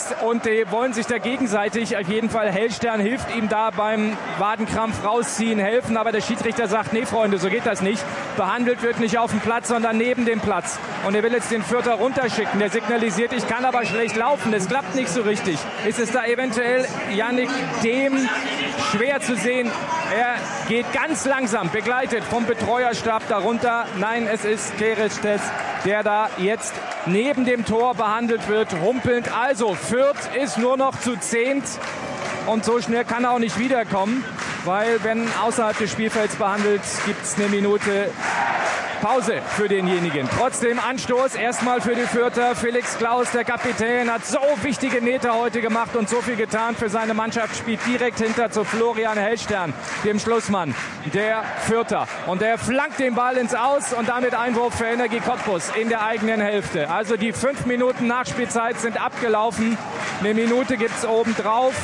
ist und die wollen sich da gegenseitig, auf jeden Fall Hellstern hilft ihm da beim Wadenkrampf rausziehen, helfen, aber der Schiedsrichter sagt, nee Freunde, so geht das nicht. Behandelt wird nicht auf dem Platz, sondern neben dem Platz. Und er will jetzt den Vierter runterschicken. Der signalisiert, ich kann aber schlecht laufen, das klappt nicht so richtig. Ist es da eventuell Yannick Dehm? Schwer zu sehen. Er geht ganz langsam, begleitet vom Betreuerstab darunter. Nein, es ist Kerestes, der da jetzt neben dem Tor behandelt wird, humpelnd. Also Fürth ist nur noch zu 10. Und so schnell kann er auch nicht wiederkommen, weil wenn außerhalb des Spielfelds behandelt, gibt es eine Minute Pause für denjenigen. Trotzdem Anstoß erstmal für die Fürther. Felix Klaus, der Kapitän, hat so wichtige Meter heute gemacht und so viel getan für seine Mannschaft. Spielt direkt hinter zu Florian Hellstern, dem Schlussmann der Fürther. Und der flankt den Ball ins Aus und damit Einwurf für Energie Cottbus in der eigenen Hälfte. Also die 5 Minuten Nachspielzeit sind abgelaufen. Eine Minute gibt es obendrauf.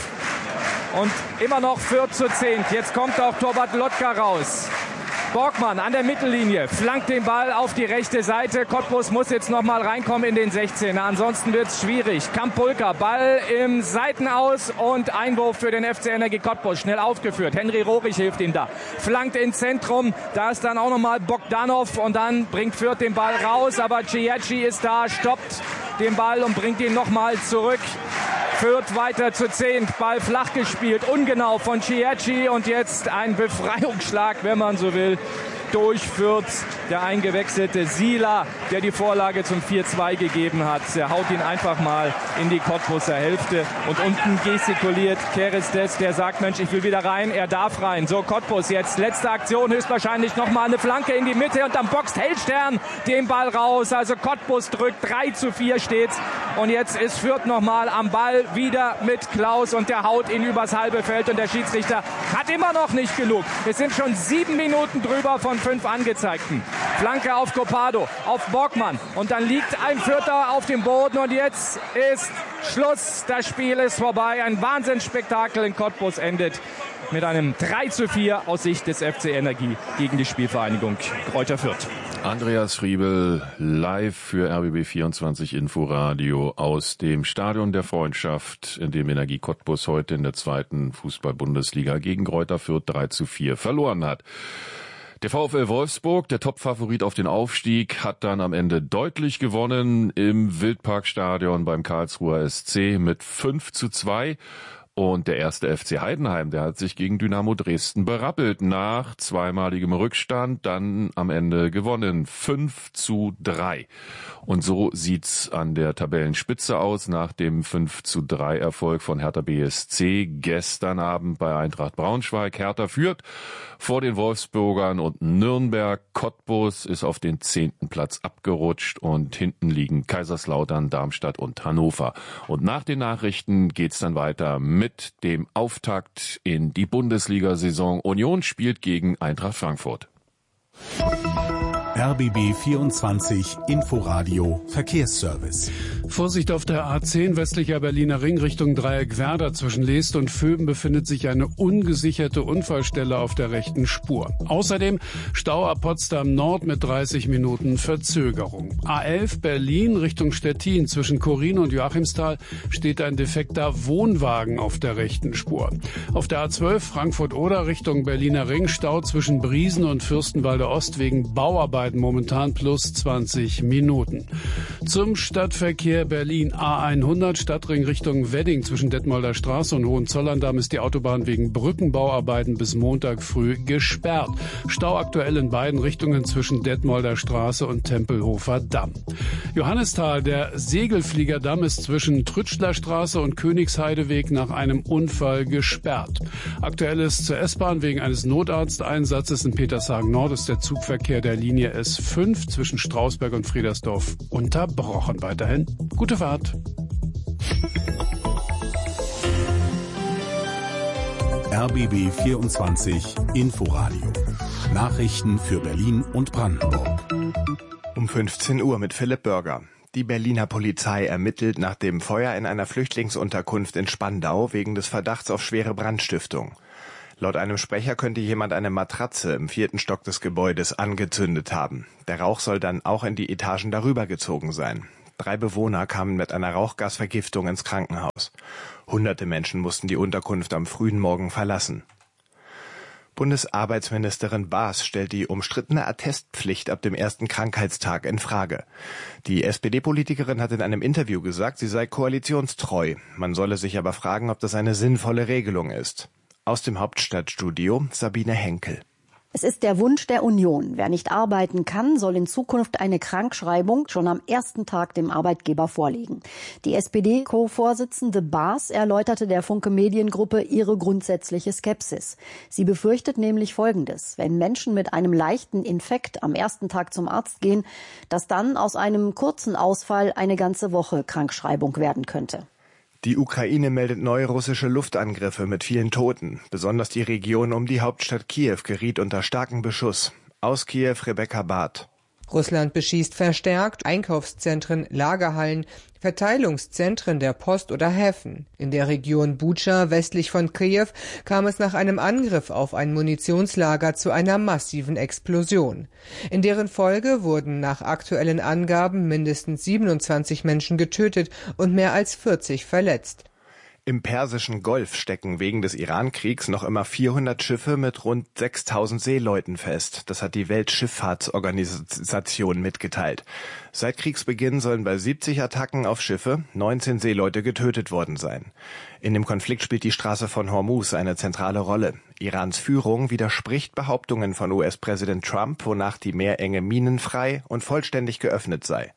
Und immer noch Fürth zu 10. Jetzt kommt auch Torwart Lotka raus. Borgmann an der Mittellinie, flankt den Ball auf die rechte Seite. Cottbus muss jetzt noch mal reinkommen in den 16er, ansonsten wird es schwierig. Kampulka, Ball im Seitenaus und Einwurf für den FC Energie Cottbus. Schnell aufgeführt, Henry Rohrig hilft ihm da. Flankt ins Zentrum, da ist dann auch noch mal Bogdanov und dann bringt Fürth den Ball raus. Aber Ciecci ist da, stoppt den Ball und bringt ihn noch mal zurück. Fürth weiter zu 10, Ball flach gespielt, ungenau von Ciecci und jetzt ein Befreiungsschlag, wenn man so will, durch Fürth. Der eingewechselte Sila, der die Vorlage zum 4-2 gegeben hat, der haut ihn einfach mal in die Cottbuser Hälfte und unten gestikuliert Kerestes, der sagt, Mensch, ich will wieder rein, er darf rein. So, Cottbus jetzt, letzte Aktion, höchstwahrscheinlich nochmal eine Flanke in die Mitte und dann boxt Hellstern den Ball raus. Also Cottbus drückt, 3-4 steht's und jetzt ist Fürth nochmal am Ball, wieder mit Klaus und der haut ihn übers halbe Feld und der Schiedsrichter hat immer noch nicht genug. Es sind schon 7 Minuten drüber von 5 angezeigten. Flanke auf Copado, auf Borgmann und dann liegt ein Fürther auf dem Boden und jetzt ist Schluss. Das Spiel ist vorbei. Ein Wahnsinnsspektakel in Cottbus endet mit einem 3-4 aus Sicht des FC Energie gegen die Spielvereinigung Greuther Fürth. Andreas Friebel live für RBB 24 Inforadio aus dem Stadion der Freundschaft, in dem Energie Cottbus heute in der 2. Fußball-Bundesliga gegen Greuther Fürth 3-4 verloren hat. Der VfL Wolfsburg, der Topfavorit auf den Aufstieg, hat dann am Ende deutlich gewonnen im Wildparkstadion beim Karlsruher SC mit 5-2. Und der erste FC Heidenheim, der hat sich gegen Dynamo Dresden berappelt. Nach zweimaligem Rückstand dann am Ende gewonnen. 5-3. Und so sieht's an der Tabellenspitze aus nach dem 5-3 Erfolg von Hertha BSC gestern Abend bei Eintracht Braunschweig. Hertha führt vor den Wolfsburgern und Nürnberg. Cottbus ist auf den 10. Platz abgerutscht und hinten liegen Kaiserslautern, Darmstadt und Hannover. Und nach den Nachrichten geht's dann weiter mit dem Auftakt in die Bundesliga-Saison. Union spielt gegen Eintracht Frankfurt. RBB 24 Inforadio Verkehrsservice. Vorsicht auf der A10 westlicher Berliner Ring Richtung Dreieck-Werder. Zwischen Leest und Vöben befindet sich eine ungesicherte Unfallstelle auf der rechten Spur. Außerdem Stau ab Potsdam Nord mit 30 Minuten Verzögerung. A11 Berlin Richtung Stettin. Zwischen Korin und Joachimsthal steht ein defekter Wohnwagen auf der rechten Spur. Auf der A12 Frankfurt-Oder Richtung Berliner Ring Stau zwischen Briesen und Fürstenwalder Ost wegen Bauarbeiten momentan plus 20 Minuten. Zum Stadtverkehr Berlin A100 Stadtring Richtung Wedding zwischen Detmolder Straße und Hohenzollern-Damm ist die Autobahn wegen Brückenbauarbeiten bis Montag früh gesperrt. Stau aktuell in beiden Richtungen zwischen Detmolder Straße und Tempelhofer Damm. Johannisthal, der Segelfliegerdamm ist zwischen Trütschler Straße und Königsheideweg nach einem Unfall gesperrt. Aktuell ist zur S-Bahn wegen eines Notarzteinsatzes in Petershagen Nord ist der Zugverkehr der Linie S5 zwischen Strausberg und Friedersdorf unterbrochen. Weiterhin gute Fahrt. RBB 24 Inforadio. Nachrichten für Berlin und Brandenburg. Um 15 Uhr mit Philipp Bürger. Die Berliner Polizei ermittelt nach dem Feuer in einer Flüchtlingsunterkunft in Spandau wegen des Verdachts auf schwere Brandstiftung. Laut einem Sprecher könnte jemand eine Matratze im 4. Stock des Gebäudes angezündet haben. Der Rauch soll dann auch in die Etagen darüber gezogen sein. 3 Bewohner kamen mit einer Rauchgasvergiftung ins Krankenhaus. Hunderte Menschen mussten die Unterkunft am frühen Morgen verlassen. Bundesarbeitsministerin Baas stellt die umstrittene Attestpflicht ab dem ersten Krankheitstag in Frage. Die SPD-Politikerin hat in einem Interview gesagt, sie sei koalitionstreu. Man solle sich aber fragen, ob das eine sinnvolle Regelung ist. Aus dem Hauptstadtstudio Sabine Henkel. Es ist der Wunsch der Union. Wer nicht arbeiten kann, soll in Zukunft eine Krankschreibung schon am ersten Tag dem Arbeitgeber vorlegen. Die SPD-Co-Vorsitzende Baas erläuterte der Funke Mediengruppe ihre grundsätzliche Skepsis. Sie befürchtet nämlich Folgendes: Wenn Menschen mit einem leichten Infekt am ersten Tag zum Arzt gehen, dass dann aus einem kurzen Ausfall eine ganze Woche Krankschreibung werden könnte. Die Ukraine meldet neue russische Luftangriffe mit vielen Toten. Besonders die Region um die Hauptstadt Kiew geriet unter starken Beschuss. Aus Kiew Rebecca Barth. Russland beschießt verstärkt Einkaufszentren, Lagerhallen, Verteilungszentren der Post oder Häfen. In der Region Butscha westlich von Kiew kam es nach einem Angriff auf ein Munitionslager zu einer massiven Explosion. In deren Folge wurden nach aktuellen Angaben mindestens 27 Menschen getötet und mehr als 40 verletzt. Im Persischen Golf stecken wegen des Iran-Kriegs noch immer 400 Schiffe mit rund 6.000 Seeleuten fest. Das hat die Weltschifffahrtsorganisation mitgeteilt. Seit Kriegsbeginn sollen bei 70 Attacken auf Schiffe 19 Seeleute getötet worden sein. In dem Konflikt spielt die Straße von Hormuz eine zentrale Rolle. Irans Führung widerspricht Behauptungen von US-Präsident Trump, wonach die Meerenge minenfrei und vollständig geöffnet sei.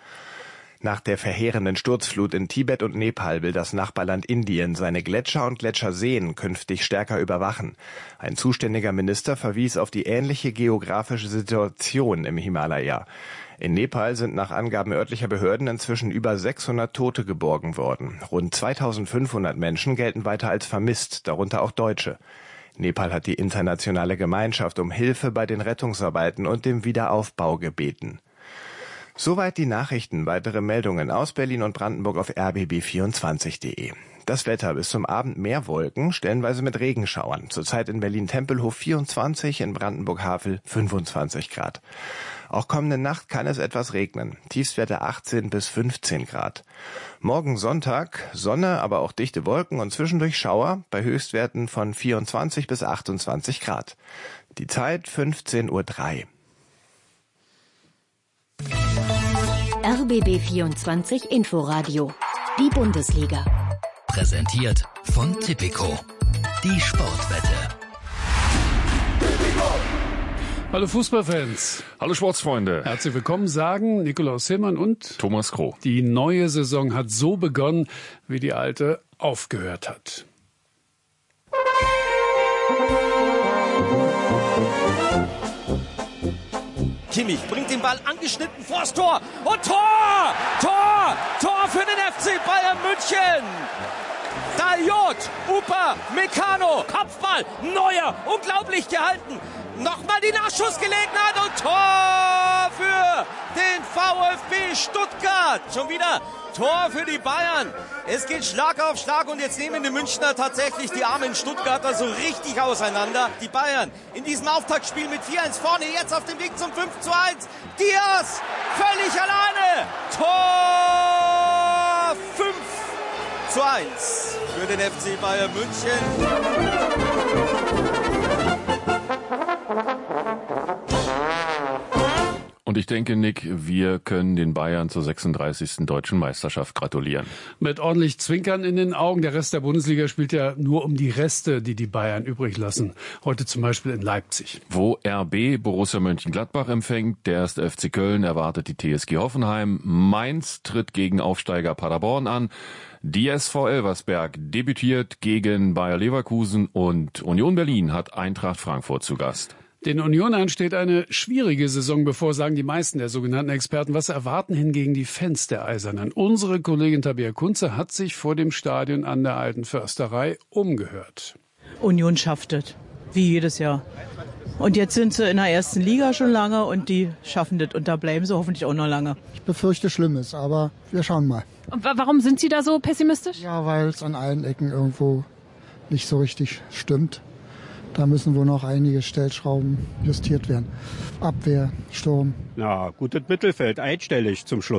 Nach der verheerenden Sturzflut in Tibet und Nepal will das Nachbarland Indien seine Gletscher und Gletscherseen künftig stärker überwachen. Ein zuständiger Minister verwies auf die ähnliche geografische Situation im Himalaya. In Nepal sind nach Angaben örtlicher Behörden inzwischen über 600 Tote geborgen worden. Rund 2500 Menschen gelten weiter als vermisst, darunter auch Deutsche. Nepal hat die internationale Gemeinschaft um Hilfe bei den Rettungsarbeiten und dem Wiederaufbau gebeten. Soweit die Nachrichten. Weitere Meldungen aus Berlin und Brandenburg auf rbb24.de. Das Wetter: bis zum Abend mehr Wolken, stellenweise mit Regenschauern. Zurzeit in Berlin-Tempelhof 24, in Brandenburg-Havel 25 Grad. Auch kommende Nacht kann es etwas regnen. Tiefstwerte 18 bis 15 Grad. Morgen Sonntag Sonne, aber auch dichte Wolken und zwischendurch Schauer bei Höchstwerten von 24 bis 28 Grad. Die Zeit 15:03 Uhr. RBB 24 Inforadio. Die Bundesliga. Präsentiert von Tipico. Die Sportwette. Hallo Fußballfans. Hallo Sportsfreunde. Herzlich willkommen, sagen Nikolaus Hillmann und Thomas Kroh. Die neue Saison hat so begonnen, wie die alte aufgehört hat. Kimmich bringt den Ball angeschnitten vors Tor und Tor! Tor! Tor für den FC Bayern München! Daliot, Upa, Meccano, Kopfball, Neuer, unglaublich gehalten. Nochmal die Nachschussgelegenheit und Tor für den VfB Stuttgart. Schon wieder Tor für die Bayern. Es geht Schlag auf Schlag und jetzt nehmen die Münchner tatsächlich die armen Stuttgarter so richtig auseinander. Die Bayern in diesem Auftaktspiel mit 4-1 vorne, jetzt auf dem Weg zum 5:1. Diaz völlig alleine. Tor 5:1 für den FC Bayern München. Und ich denke, Nick, wir können den Bayern zur 36. Deutschen Meisterschaft gratulieren. Mit ordentlich Zwinkern in den Augen. Der Rest der Bundesliga spielt ja nur um die Reste, die die Bayern übrig lassen. Heute zum Beispiel in Leipzig. Wo RB Borussia Mönchengladbach empfängt, der erste FC Köln erwartet die TSG Hoffenheim. Mainz tritt gegen Aufsteiger Paderborn an. Die SV Elversberg debütiert gegen Bayer Leverkusen und Union Berlin hat Eintracht Frankfurt zu Gast. Den Unionern steht eine schwierige Saison bevor, sagen die meisten der sogenannten Experten. Was erwarten hingegen die Fans der Eisernen? Unsere Kollegin Tabea Kunze hat sich vor dem Stadion an der Alten Försterei umgehört. Union schafft es, wie jedes Jahr. Und jetzt sind sie in der ersten Liga schon lange und die schaffen das und da bleiben sie hoffentlich auch noch lange. Ich befürchte Schlimmes, aber wir schauen mal. Und warum sind Sie da so pessimistisch? Ja, weil es an allen Ecken irgendwo nicht so richtig stimmt. Da müssen wohl noch einige Stellschrauben justiert werden. Abwehr, Sturm. Na, gutes Mittelfeld, einstellig zum Schluss.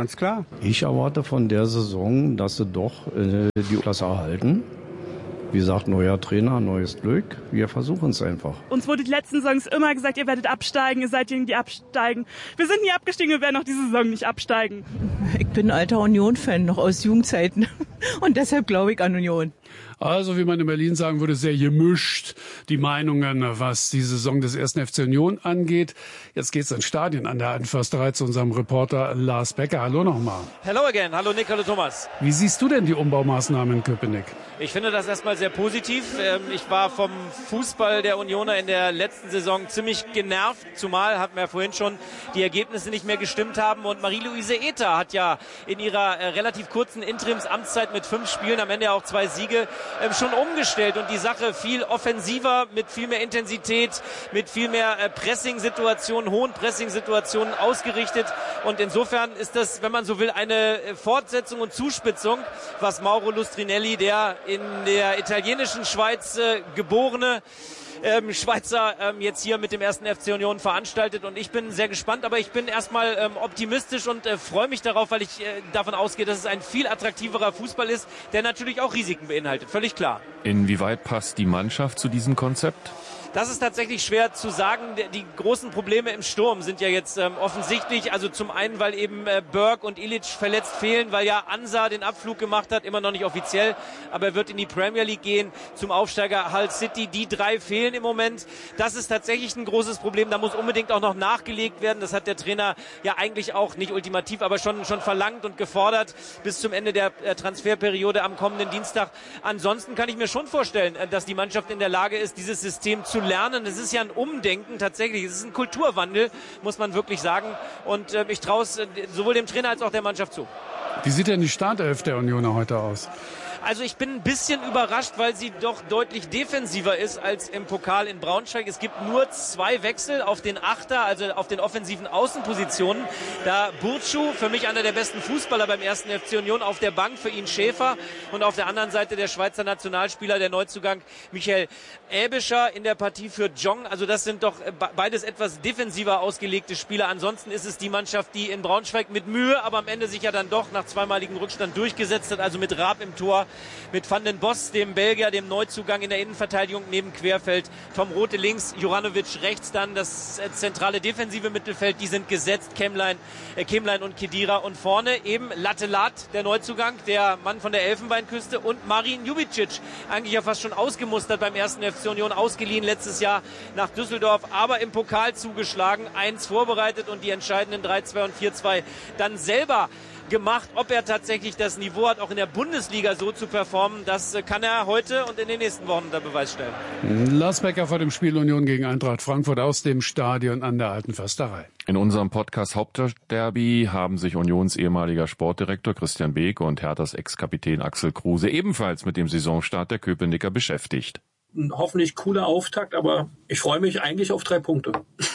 ganz klar. Ich erwarte von der Saison, dass sie doch die Klasse erhalten. Wie gesagt, neuer Trainer, neues Glück. Wir versuchen es einfach. Uns wurde die letzten Saisons immer gesagt, ihr werdet absteigen, ihr seid diejenigen, die absteigen. Wir sind nie abgestiegen, wir werden auch diese Saison nicht absteigen. Ich bin ein alter Union-Fan, noch aus Jugendzeiten. Und deshalb glaube ich an Union. Also, wie man in Berlin sagen würde, sehr gemischt die Meinungen, was die Saison des 1. FC Union angeht. Jetzt geht's ins Stadion an der Alten Försterei zu unserem Reporter Lars Becker. Hallo nochmal. Hello again. Hallo Nick, hallo Thomas. Wie siehst du denn die Umbaumaßnahmen in Köpenick? Ich finde das erstmal sehr positiv. Ich war vom Fußball der Unioner in der letzten Saison ziemlich genervt, zumal hatten wir ja vorhin schon die Ergebnisse nicht mehr gestimmt haben. Und Marie-Louise Ether hat ja in ihrer relativ kurzen Interimsamtszeit mit 5 Spielen, am Ende auch 2 Siege, schon umgestellt und die Sache viel offensiver, mit viel mehr Intensität, mit viel mehr Pressing-Situationen, hohen Pressing-Situationen ausgerichtet. Und insofern ist das, wenn man so will, eine Fortsetzung und Zuspitzung, was Mauro Lustrinelli, der in der italienischen Schweiz geborene Schweizer jetzt hier mit dem 1. FC Union veranstaltet. Und ich bin sehr gespannt, aber ich bin erstmal optimistisch und freue mich darauf, weil ich davon ausgehe, dass es ein viel attraktiverer Fußball ist, der natürlich auch Risiken beinhaltet, völlig klar. Inwieweit passt die Mannschaft zu diesem Konzept? Das ist tatsächlich schwer zu sagen. Die großen Probleme im Sturm sind ja jetzt offensichtlich. Also zum einen, weil eben Burke und Ilic verletzt fehlen, weil ja Ansa den Abflug gemacht hat, immer noch nicht offiziell, aber er wird in die Premier League gehen, zum Aufsteiger Hull City. Die 3 fehlen im Moment. Das ist tatsächlich ein großes Problem. Da muss unbedingt auch noch nachgelegt werden. Das hat der Trainer ja eigentlich auch nicht ultimativ, aber schon verlangt und gefordert bis zum Ende der Transferperiode am kommenden Dienstag. Ansonsten kann ich mir schon vorstellen, dass die Mannschaft in der Lage ist, dieses System zu lernen. Es ist ja ein Umdenken tatsächlich. Es ist ein Kulturwandel, muss man wirklich sagen. Und ich traue es sowohl dem Trainer als auch der Mannschaft zu. Wie sieht denn die Startelf der Unioner heute aus? Also ich bin ein bisschen überrascht, weil sie doch deutlich defensiver ist als im Pokal in Braunschweig. Es gibt nur 2 Wechsel auf den Achter, also auf den offensiven Außenpositionen. Da Burcu, für mich einer der besten Fußballer beim 1. FC Union, auf der Bank, für ihn Schäfer. Und auf der anderen Seite der Schweizer Nationalspieler, der Neuzugang Michael Äbischer in der Partie für Jong. Also das sind doch beides etwas defensiver ausgelegte Spieler. Ansonsten ist es die Mannschaft, die in Braunschweig mit Mühe, aber am Ende sich ja dann doch nach 2-maligen Rückstand durchgesetzt hat. Also mit Raab im Tor, mit Van den Bos, dem Belgier, dem Neuzugang in der Innenverteidigung neben Querfeld, Tom Rote links, Juranovic rechts, dann das zentrale defensive Mittelfeld, die sind gesetzt, Kemlein und Khedira, und vorne eben Lattelat, der Neuzugang, der Mann von der Elfenbeinküste, und Marin Jubicic, eigentlich ja fast schon ausgemustert beim 1. FC Union, ausgeliehen letztes Jahr nach Düsseldorf, aber im Pokal zugeschlagen, 1 vorbereitet und die entscheidenden 3-2 und 4-2 dann selber gemacht. Ob er tatsächlich das Niveau hat, auch in der Bundesliga so zu performen, das kann er heute und in den nächsten Wochen unter Beweis stellen. Lars Becker vor dem Spiel Union gegen Eintracht Frankfurt aus dem Stadion an der Alten Försterei. In unserem Podcast Hauptstadtderby haben sich Unions ehemaliger Sportdirektor Christian Beek und Herthas Ex-Kapitän Axel Kruse ebenfalls mit dem Saisonstart der Köpenicker beschäftigt. Ein hoffentlich cooler Auftakt, aber ich freue mich eigentlich auf 3 Punkte.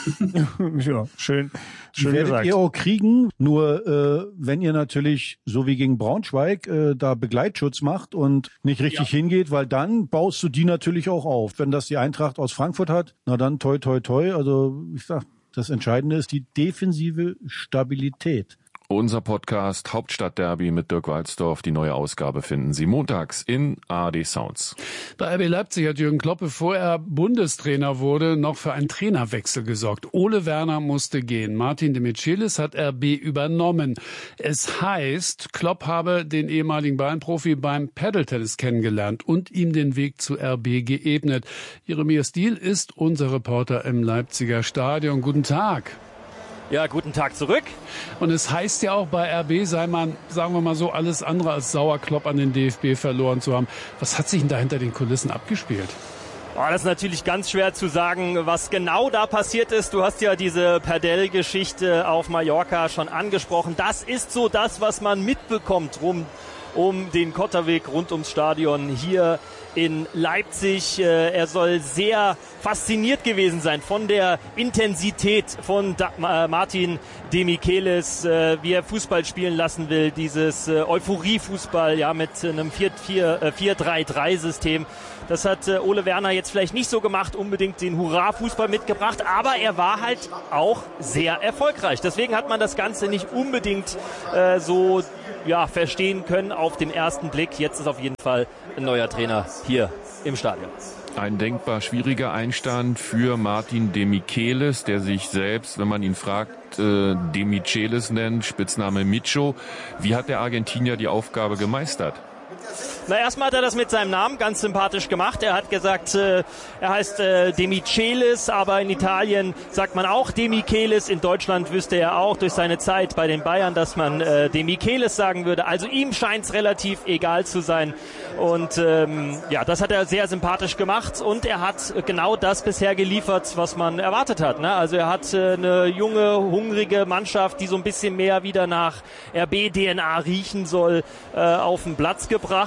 Ja, schön werdet gesagt. Ihr auch kriegen, nur wenn ihr natürlich, so wie gegen Braunschweig, da Begleitschutz macht und nicht richtig hingeht, weil dann baust du die natürlich auch auf. Wenn das die Eintracht aus Frankfurt hat, na dann toi toi toi. Also ich sag, das Entscheidende ist die defensive Stabilität. Unser Podcast Hauptstadtderby mit Dirk Walzdorf, die neue Ausgabe finden Sie montags in ARD Sounds. Bei RB Leipzig hat Jürgen Klopp, bevor er Bundestrainer wurde, noch für einen Trainerwechsel gesorgt. Ole Werner musste gehen. Martin de Michelis hat RB übernommen. Es heißt, Klopp habe den ehemaligen Bayern-Profi beim Paddle-Tennis kennengelernt und ihm den Weg zu RB geebnet. Jeremias Diehl ist unser Reporter im Leipziger Stadion. Guten Tag. Ja, guten Tag zurück. Und es heißt ja auch, bei RB sei man, sagen wir mal so, alles andere als sauer, Klopp an den DFB verloren zu haben. Was hat sich denn da hinter den Kulissen abgespielt? Das ist natürlich ganz schwer zu sagen, was genau da passiert ist. Du hast ja diese Perdel-Geschichte auf Mallorca schon angesprochen. Das ist so das, was man mitbekommt um den Kotterweg rund ums Stadion hier in Leipzig. Er soll sehr fasziniert gewesen sein von der Intensität von Martin Demichelis, wie er Fußball spielen lassen will, dieses Euphorie-Fußball, ja, mit einem 4-3-3-System. Das hat Ole Werner jetzt vielleicht nicht so gemacht, unbedingt den Hurra-Fußball mitgebracht, aber er war halt auch sehr erfolgreich. Deswegen hat man das Ganze nicht unbedingt so verstehen können auf den ersten Blick. Jetzt ist auf jeden Fall ein neuer Trainer hier im Stadion. Ein denkbar schwieriger Einstand für Martin Demichelis, der sich selbst, wenn man ihn fragt, Demichelis nennt, Spitzname Micho. Wie hat der Argentinier die Aufgabe gemeistert? Na, erstmal hat er das mit seinem Namen ganz sympathisch gemacht. Er hat gesagt, er heißt Demichelis, aber in Italien sagt man auch Demichelis. In Deutschland wüsste er auch durch seine Zeit bei den Bayern, dass man Demichelis sagen würde. Also ihm scheint es relativ egal zu sein. Und das hat er sehr sympathisch gemacht. Und er hat genau das bisher geliefert, was man erwartet hat. Ne? Also er hat eine junge, hungrige Mannschaft, die so ein bisschen mehr wieder nach RB-DNA riechen soll, auf den Platz gebracht.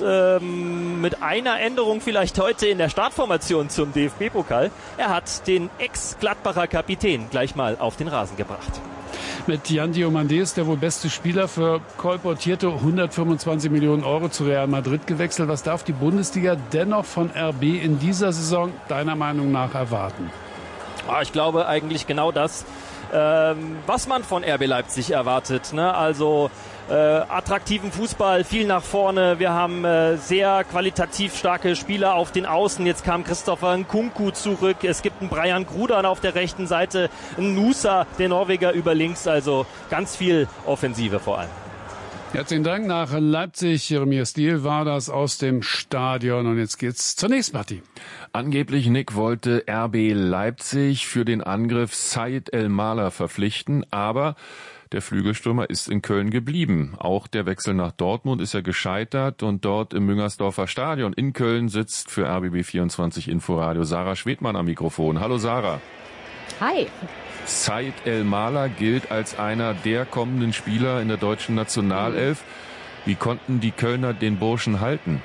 Mit einer Änderung vielleicht heute in der Startformation zum DFB-Pokal. Er hat den Ex-Gladbacher Kapitän gleich mal auf den Rasen gebracht. Mit Jan Diomandé ist der wohl beste Spieler für kolportierte 125 Millionen Euro zu Real Madrid gewechselt. Was darf die Bundesliga dennoch von RB in dieser Saison deiner Meinung nach erwarten? Ich glaube eigentlich genau das, was man von RB Leipzig erwartet. Ne? Also attraktiven Fußball, viel nach vorne. Wir haben sehr qualitativ starke Spieler auf den Außen. Jetzt kam Christopher Nkunku zurück. Es gibt einen Brian Grudan auf der rechten Seite, einen Nusa, der Norweger, über links. Also ganz viel Offensive vor allem. Herzlichen Dank nach Leipzig. Jeremia Stiel war das aus dem Stadion. Und jetzt geht's zur nächsten Partie. Angeblich, Nick, wollte RB Leipzig für den Angriff Said El-Mala verpflichten, aber der Flügelstürmer ist in Köln geblieben. Auch der Wechsel nach Dortmund ist ja gescheitert und dort im Müngersdorfer Stadion in Köln sitzt für RBB24 Inforadio Sarah Schwedmann am Mikrofon. Hallo Sarah. Hi. Said El-Mala gilt als einer der kommenden Spieler in der deutschen Nationalelf. Wie konnten die Kölner den Burschen halten?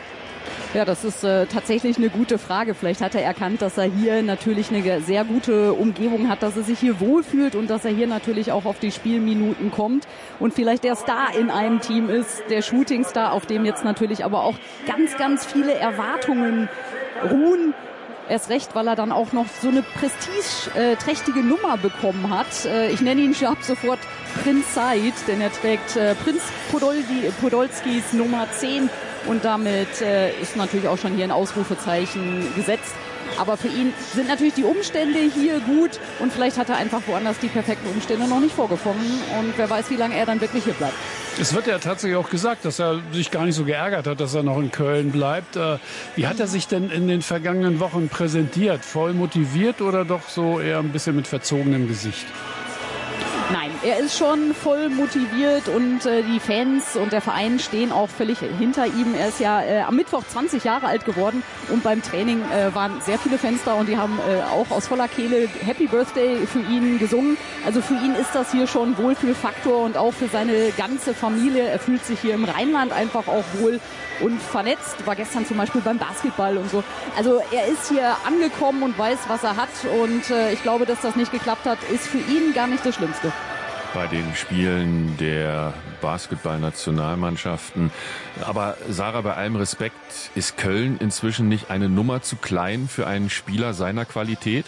Ja, das ist tatsächlich eine gute Frage. Vielleicht hat er erkannt, dass er hier natürlich eine sehr gute Umgebung hat, dass er sich hier wohlfühlt und dass er hier natürlich auch auf die Spielminuten kommt und vielleicht der Star in einem Team ist, der Shootingstar, auf dem jetzt natürlich aber auch ganz, ganz viele Erwartungen ruhen. Erst recht, weil er dann auch noch so eine prestigeträchtige Nummer bekommen hat. Ich nenne ihn ab sofort Prinz Said, denn er trägt Prinz Podolskis Nummer 10 und damit ist natürlich auch schon hier ein Ausrufezeichen gesetzt. Aber für ihn sind natürlich die Umstände hier gut und vielleicht hat er einfach woanders die perfekten Umstände noch nicht vorgefunden und wer weiß, wie lange er dann wirklich hier bleibt. Es wird ja tatsächlich auch gesagt, dass er sich gar nicht so geärgert hat, dass er noch in Köln bleibt. Wie hat er sich denn in den vergangenen Wochen präsentiert? Voll motiviert oder doch so eher ein bisschen mit verzogenem Gesicht? Nein, er ist schon voll motiviert und die Fans und der Verein stehen auch völlig hinter ihm. Er ist ja am Mittwoch 20 Jahre alt geworden und beim Training waren sehr viele Fans da und die haben auch aus voller Kehle Happy Birthday für ihn gesungen. Also für ihn ist das hier schon Wohlfühlfaktor und auch für seine ganze Familie. Er fühlt sich hier im Rheinland einfach auch wohl und vernetzt. War gestern zum Beispiel beim Basketball und so. Also er ist hier angekommen und weiß, was er hat und ich glaube, dass das nicht geklappt hat, ist für ihn gar nicht das Schlimmste. Bei den Spielen der Basketball-Nationalmannschaften. Aber Sarah, bei allem Respekt, ist Köln inzwischen nicht eine Nummer zu klein für einen Spieler seiner Qualität?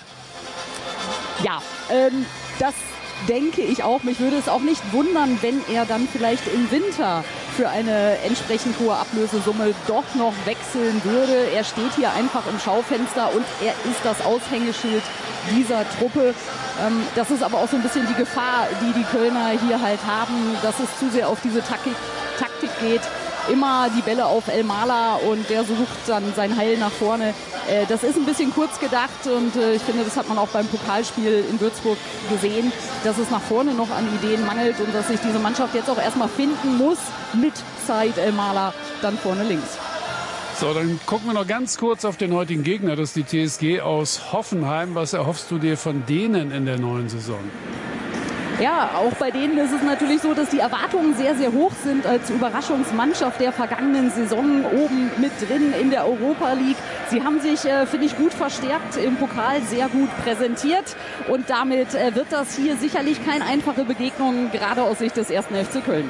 Ja, das denke ich auch. Mich würde es auch nicht wundern, wenn er dann vielleicht im Winter für eine entsprechend hohe Ablösesumme doch noch wechseln würde. Er steht hier einfach im Schaufenster und er ist das Aushängeschild dieser Truppe. Das ist aber auch so ein bisschen die Gefahr, die die Kölner hier halt haben, dass es zu sehr auf diese Taktik geht. Immer die Bälle auf El-Mala und der sucht dann sein Heil nach vorne. Das ist ein bisschen kurz gedacht und ich finde, das hat man auch beim Pokalspiel in Würzburg gesehen, dass es nach vorne noch an Ideen mangelt und dass sich diese Mannschaft jetzt auch erstmal finden muss mit Said El-Mala dann vorne links. So, dann gucken wir noch ganz kurz auf den heutigen Gegner. Das ist die TSG aus Hoffenheim. Was erhoffst du dir von denen in der neuen Saison? Ja, auch bei denen ist es natürlich so, dass die Erwartungen sehr, sehr hoch sind als Überraschungsmannschaft der vergangenen Saison oben mit drin in der Europa League. Sie haben sich, finde ich, gut verstärkt im Pokal, sehr gut präsentiert und damit wird das hier sicherlich keine einfache Begegnung, gerade aus Sicht des 1. FC Köln.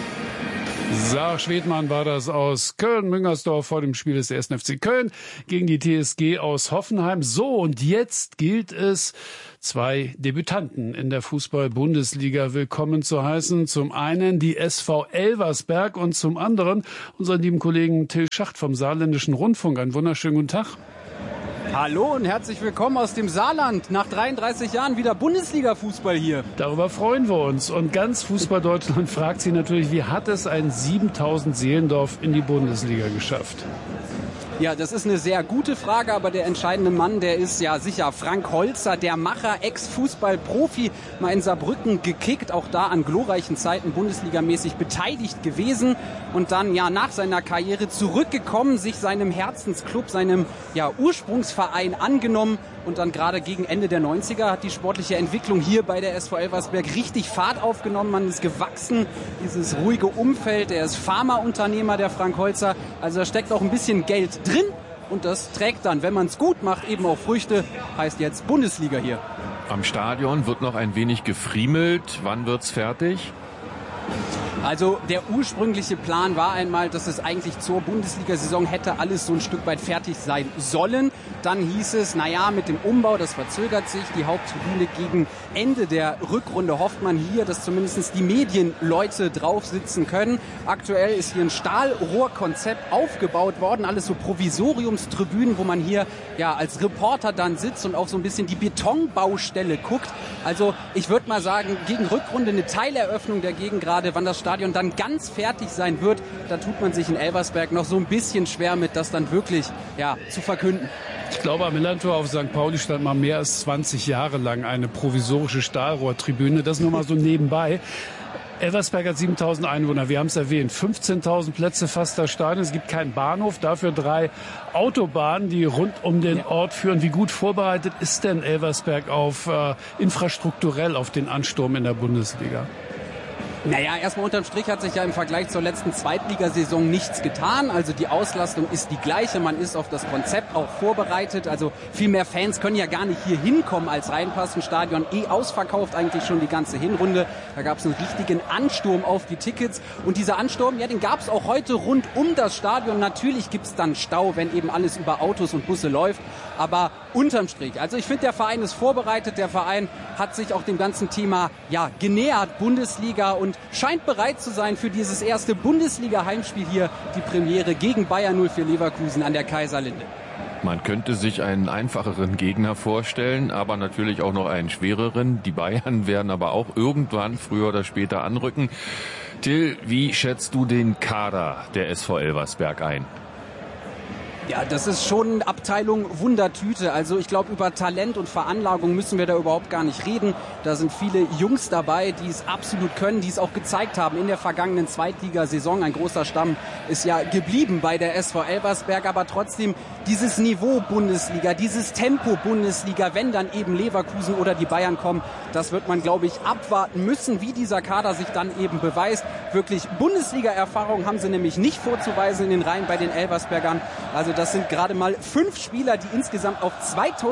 Sarah Schwedmann war das aus Köln-Müngersdorf vor dem Spiel des 1. FC Köln gegen die TSG aus Hoffenheim. So, und jetzt gilt es, 2 Debütanten in der Fußball-Bundesliga willkommen zu heißen. Zum einen die SV Elversberg und zum anderen unseren lieben Kollegen Till Schacht vom Saarländischen Rundfunk. Einen wunderschönen guten Tag. Hallo und herzlich willkommen aus dem Saarland. Nach 33 Jahren wieder Bundesliga-Fußball hier. Darüber freuen wir uns. Und ganz Fußball-Deutschland fragt sich natürlich, wie hat es ein 7000 Seelendorf in die Bundesliga geschafft? Ja, das ist eine sehr gute Frage, aber der entscheidende Mann, der ist ja sicher Frank Holzer, der Macher, Ex-Fußball-Profi, mal in Saarbrücken gekickt, auch da an glorreichen Zeiten bundesligamäßig beteiligt gewesen und dann ja nach seiner Karriere zurückgekommen, sich seinem Herzensclub, seinem ja Ursprungsverein angenommen und dann gerade gegen Ende der 90er hat die sportliche Entwicklung hier bei der SV Elversberg richtig Fahrt aufgenommen, man ist gewachsen, dieses ruhige Umfeld, er ist Pharmaunternehmer, der Frank Holzer, also da steckt auch ein bisschen Geld drin und das trägt dann, wenn man es gut macht, eben auch Früchte, heißt jetzt Bundesliga hier. Am Stadion wird noch ein wenig gefriemelt. Wann wird's fertig? Also der ursprüngliche Plan war einmal, dass es eigentlich zur Bundesliga-Saison hätte alles so ein Stück weit fertig sein sollen. Dann hieß es, naja, mit dem Umbau, das verzögert sich. Die Haupttribüne gegen Ende der Rückrunde hofft man hier, dass zumindest die Medienleute drauf sitzen können. Aktuell ist hier ein Stahlrohrkonzept aufgebaut worden, alles so Provisoriumstribünen, wo man hier ja als Reporter dann sitzt und auch so ein bisschen die Betonbaustelle guckt. Also ich würde mal sagen, gegen Rückrunde eine Teileröffnung dagegen gerade, wann das Stadion dann ganz fertig sein wird, da tut man sich in Elversberg noch so ein bisschen schwer mit, das dann wirklich ja, zu verkünden. Ich glaube, am Millantor auf St. Pauli stand mal mehr als 20 Jahre lang eine provisorische Stahlrohrtribüne. Das nur mal so nebenbei. Elversberg hat 7.000 Einwohner, wir haben es erwähnt, 15.000 Plätze fast das Stadion. Es gibt keinen Bahnhof, dafür 3 Autobahnen, die rund um den Ort führen. Wie gut vorbereitet ist denn Elversberg auf infrastrukturell auf den Ansturm in der Bundesliga? Naja, erstmal unterm Strich hat sich ja im Vergleich zur letzten Zweitligasaison nichts getan. Also die Auslastung ist die gleiche. Man ist auf das Konzept auch vorbereitet. Also viel mehr Fans können ja gar nicht hier hinkommen als reinpassen. Stadion ausverkauft eigentlich schon die ganze Hinrunde. Da gab es einen richtigen Ansturm auf die Tickets. Und dieser Ansturm, ja, den gab es auch heute rund um das Stadion. Natürlich gibt es dann Stau, wenn eben alles über Autos und Busse läuft. Aber unterm Strich, also ich finde, der Verein ist vorbereitet. Der Verein hat sich auch dem ganzen Thema ja genähert, Bundesliga, und scheint bereit zu sein für dieses erste Bundesliga-Heimspiel hier, die Premiere gegen Bayer 04 Leverkusen an der Kaiserlinde. Man könnte sich einen einfacheren Gegner vorstellen, aber natürlich auch noch einen schwereren. Die Bayern werden aber auch irgendwann früher oder später anrücken. Till, wie schätzt du den Kader der SV Elversberg ein? Ja, das ist schon Abteilung Wundertüte. Also ich glaube, über Talent und Veranlagung müssen wir da überhaupt gar nicht reden. Da sind viele Jungs dabei, die es absolut können, die es auch gezeigt haben in der vergangenen Zweitligasaison. Ein großer Stamm ist ja geblieben bei der SV Elversberg, aber trotzdem dieses Niveau Bundesliga, dieses Tempo Bundesliga, wenn dann eben Leverkusen oder die Bayern kommen, das wird man, glaube ich, abwarten müssen, wie dieser Kader sich dann eben beweist. Wirklich Bundesliga-Erfahrung haben sie nämlich nicht vorzuweisen in den Reihen bei den Elversbergern. Also das sind gerade mal 5 Spieler, die insgesamt auf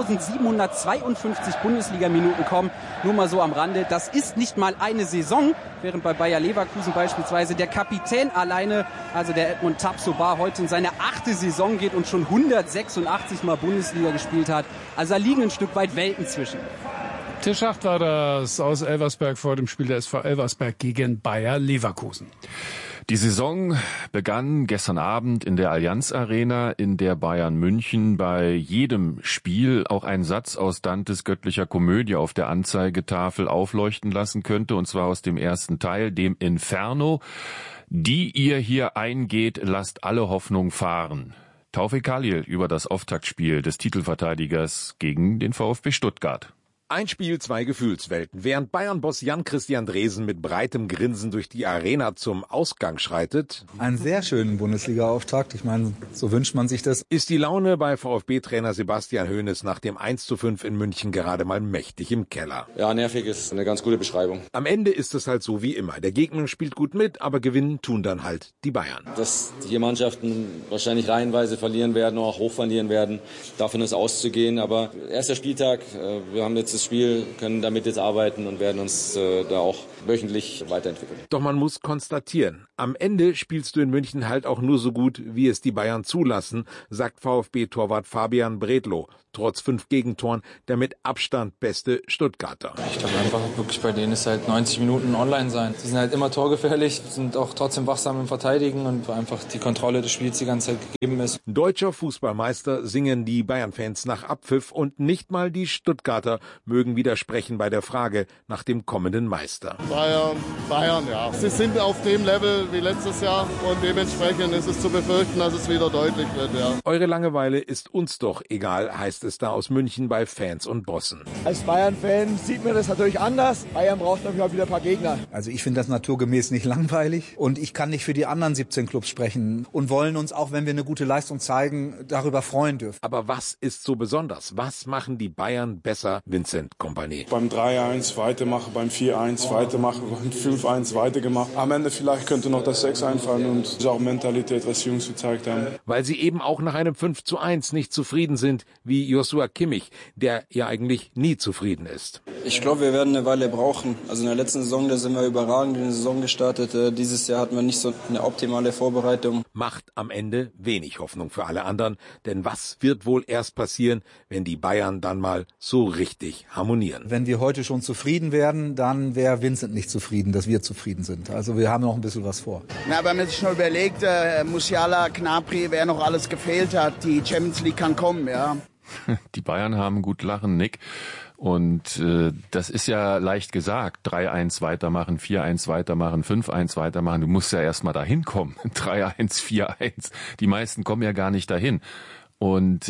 2752 Bundesliga-Minuten kommen. Nur mal so am Rande. Das ist nicht mal eine Saison, während bei Bayer Leverkusen beispielsweise der Kapitän alleine, also der Edmund Tapsoba, heute in seine 8. Saison geht und schon 186 Mal Bundesliga gespielt hat. Also da liegen ein Stück weit Welten zwischen. Till Schacht war das aus Elversberg vor dem Spiel der SV Elversberg gegen Bayer Leverkusen. Die Saison begann gestern Abend in der Allianz Arena, in der Bayern München bei jedem Spiel auch einen Satz aus Dantes göttlicher Komödie auf der Anzeigetafel aufleuchten lassen könnte, und zwar aus dem ersten Teil, dem Inferno. Die ihr hier eingeht, lasst alle Hoffnung fahren. Taufik Kalil über das Auftaktspiel des Titelverteidigers gegen den VfB Stuttgart. Ein Spiel, zwei Gefühlswelten. Während Bayern-Boss Jan-Christian Dresen mit breitem Grinsen durch die Arena zum Ausgang schreitet. Einen sehr schönen Bundesliga-Auftakt. Ich meine, so wünscht man sich das. Ist die Laune bei VfB-Trainer Sebastian Hoeneß nach dem 1:5 in München gerade mal mächtig im Keller. Ja, nervig ist eine ganz gute Beschreibung. Am Ende ist es halt so wie immer. Der Gegner spielt gut mit, aber gewinnen tun dann halt die Bayern. Dass hier Mannschaften wahrscheinlich reihenweise verlieren werden, auch hoch verlieren werden, davon ist auszugehen. Aber erster Spieltag, wir haben jetzt das Spiel, können damit jetzt arbeiten und werden uns da auch wöchentlich weiterentwickeln. Doch man muss konstatieren, am Ende spielst du in München halt auch nur so gut, wie es die Bayern zulassen, sagt VfB-Torwart Fabian Bredlow. Trotz 5 Gegentoren der mit Abstand beste Stuttgarter. Ich glaube einfach wirklich, bei denen ist halt 90 Minuten online sein. Sie sind halt immer torgefährlich, sind auch trotzdem wachsam im Verteidigen und einfach die Kontrolle des Spiels die ganze Zeit gegeben ist. Deutscher Fußballmeister singen die Bayern-Fans nach Abpfiff und nicht mal die Stuttgarter mögen widersprechen bei der Frage nach dem kommenden Meister. Bayern, ja. Sie sind auf dem Level wie letztes Jahr und dementsprechend ist es zu befürchten, dass es wieder deutlich wird, ja. Eure Langeweile ist uns doch egal, heißt es da aus München bei Fans und Bossen. Als Bayern-Fan sieht man das natürlich anders. Bayern braucht natürlich auch wieder ein paar Gegner. Also ich finde das naturgemäß nicht langweilig und ich kann nicht für die anderen 17 Clubs sprechen und wollen uns, auch wenn wir eine gute Leistung zeigen, darüber freuen dürfen. Aber was ist so besonders? Was machen die Bayern besser, Vincent Kompany? Beim 3-1 weitermachen, beim 4-1 weitermachen, beim 5-1 weitergemacht. Am Ende vielleicht könnte noch das 6 einfallen und das ist auch Mentalität, was die Jungs gezeigt haben. Weil sie eben auch nach einem 5:1 nicht zufrieden sind, wie Joshua Kimmich, der ja eigentlich nie zufrieden ist. Ich glaube, wir werden eine Weile brauchen. Also in der letzten Saison, da sind wir überragend in die Saison gestartet. Dieses Jahr hatten wir nicht so eine optimale Vorbereitung. Macht am Ende wenig Hoffnung für alle anderen, denn was wird wohl erst passieren, wenn die Bayern dann mal so richtig harmonieren? Wenn wir heute schon zufrieden werden, dann wäre Vincent nicht zufrieden, dass wir zufrieden sind. Also wir haben noch ein bisschen was vor. Na, wenn man sich schon überlegt, Musiala, Gnabry, wer noch alles gefehlt hat, die Champions League kann kommen, ja. Die Bayern haben gut lachen, Nick. Und das ist ja leicht gesagt. 3-1 weitermachen, 4-1 weitermachen, 5-1 weitermachen. Du musst ja erstmal dahin kommen. 3-1, 4-1. Die meisten kommen ja gar nicht dahin. Und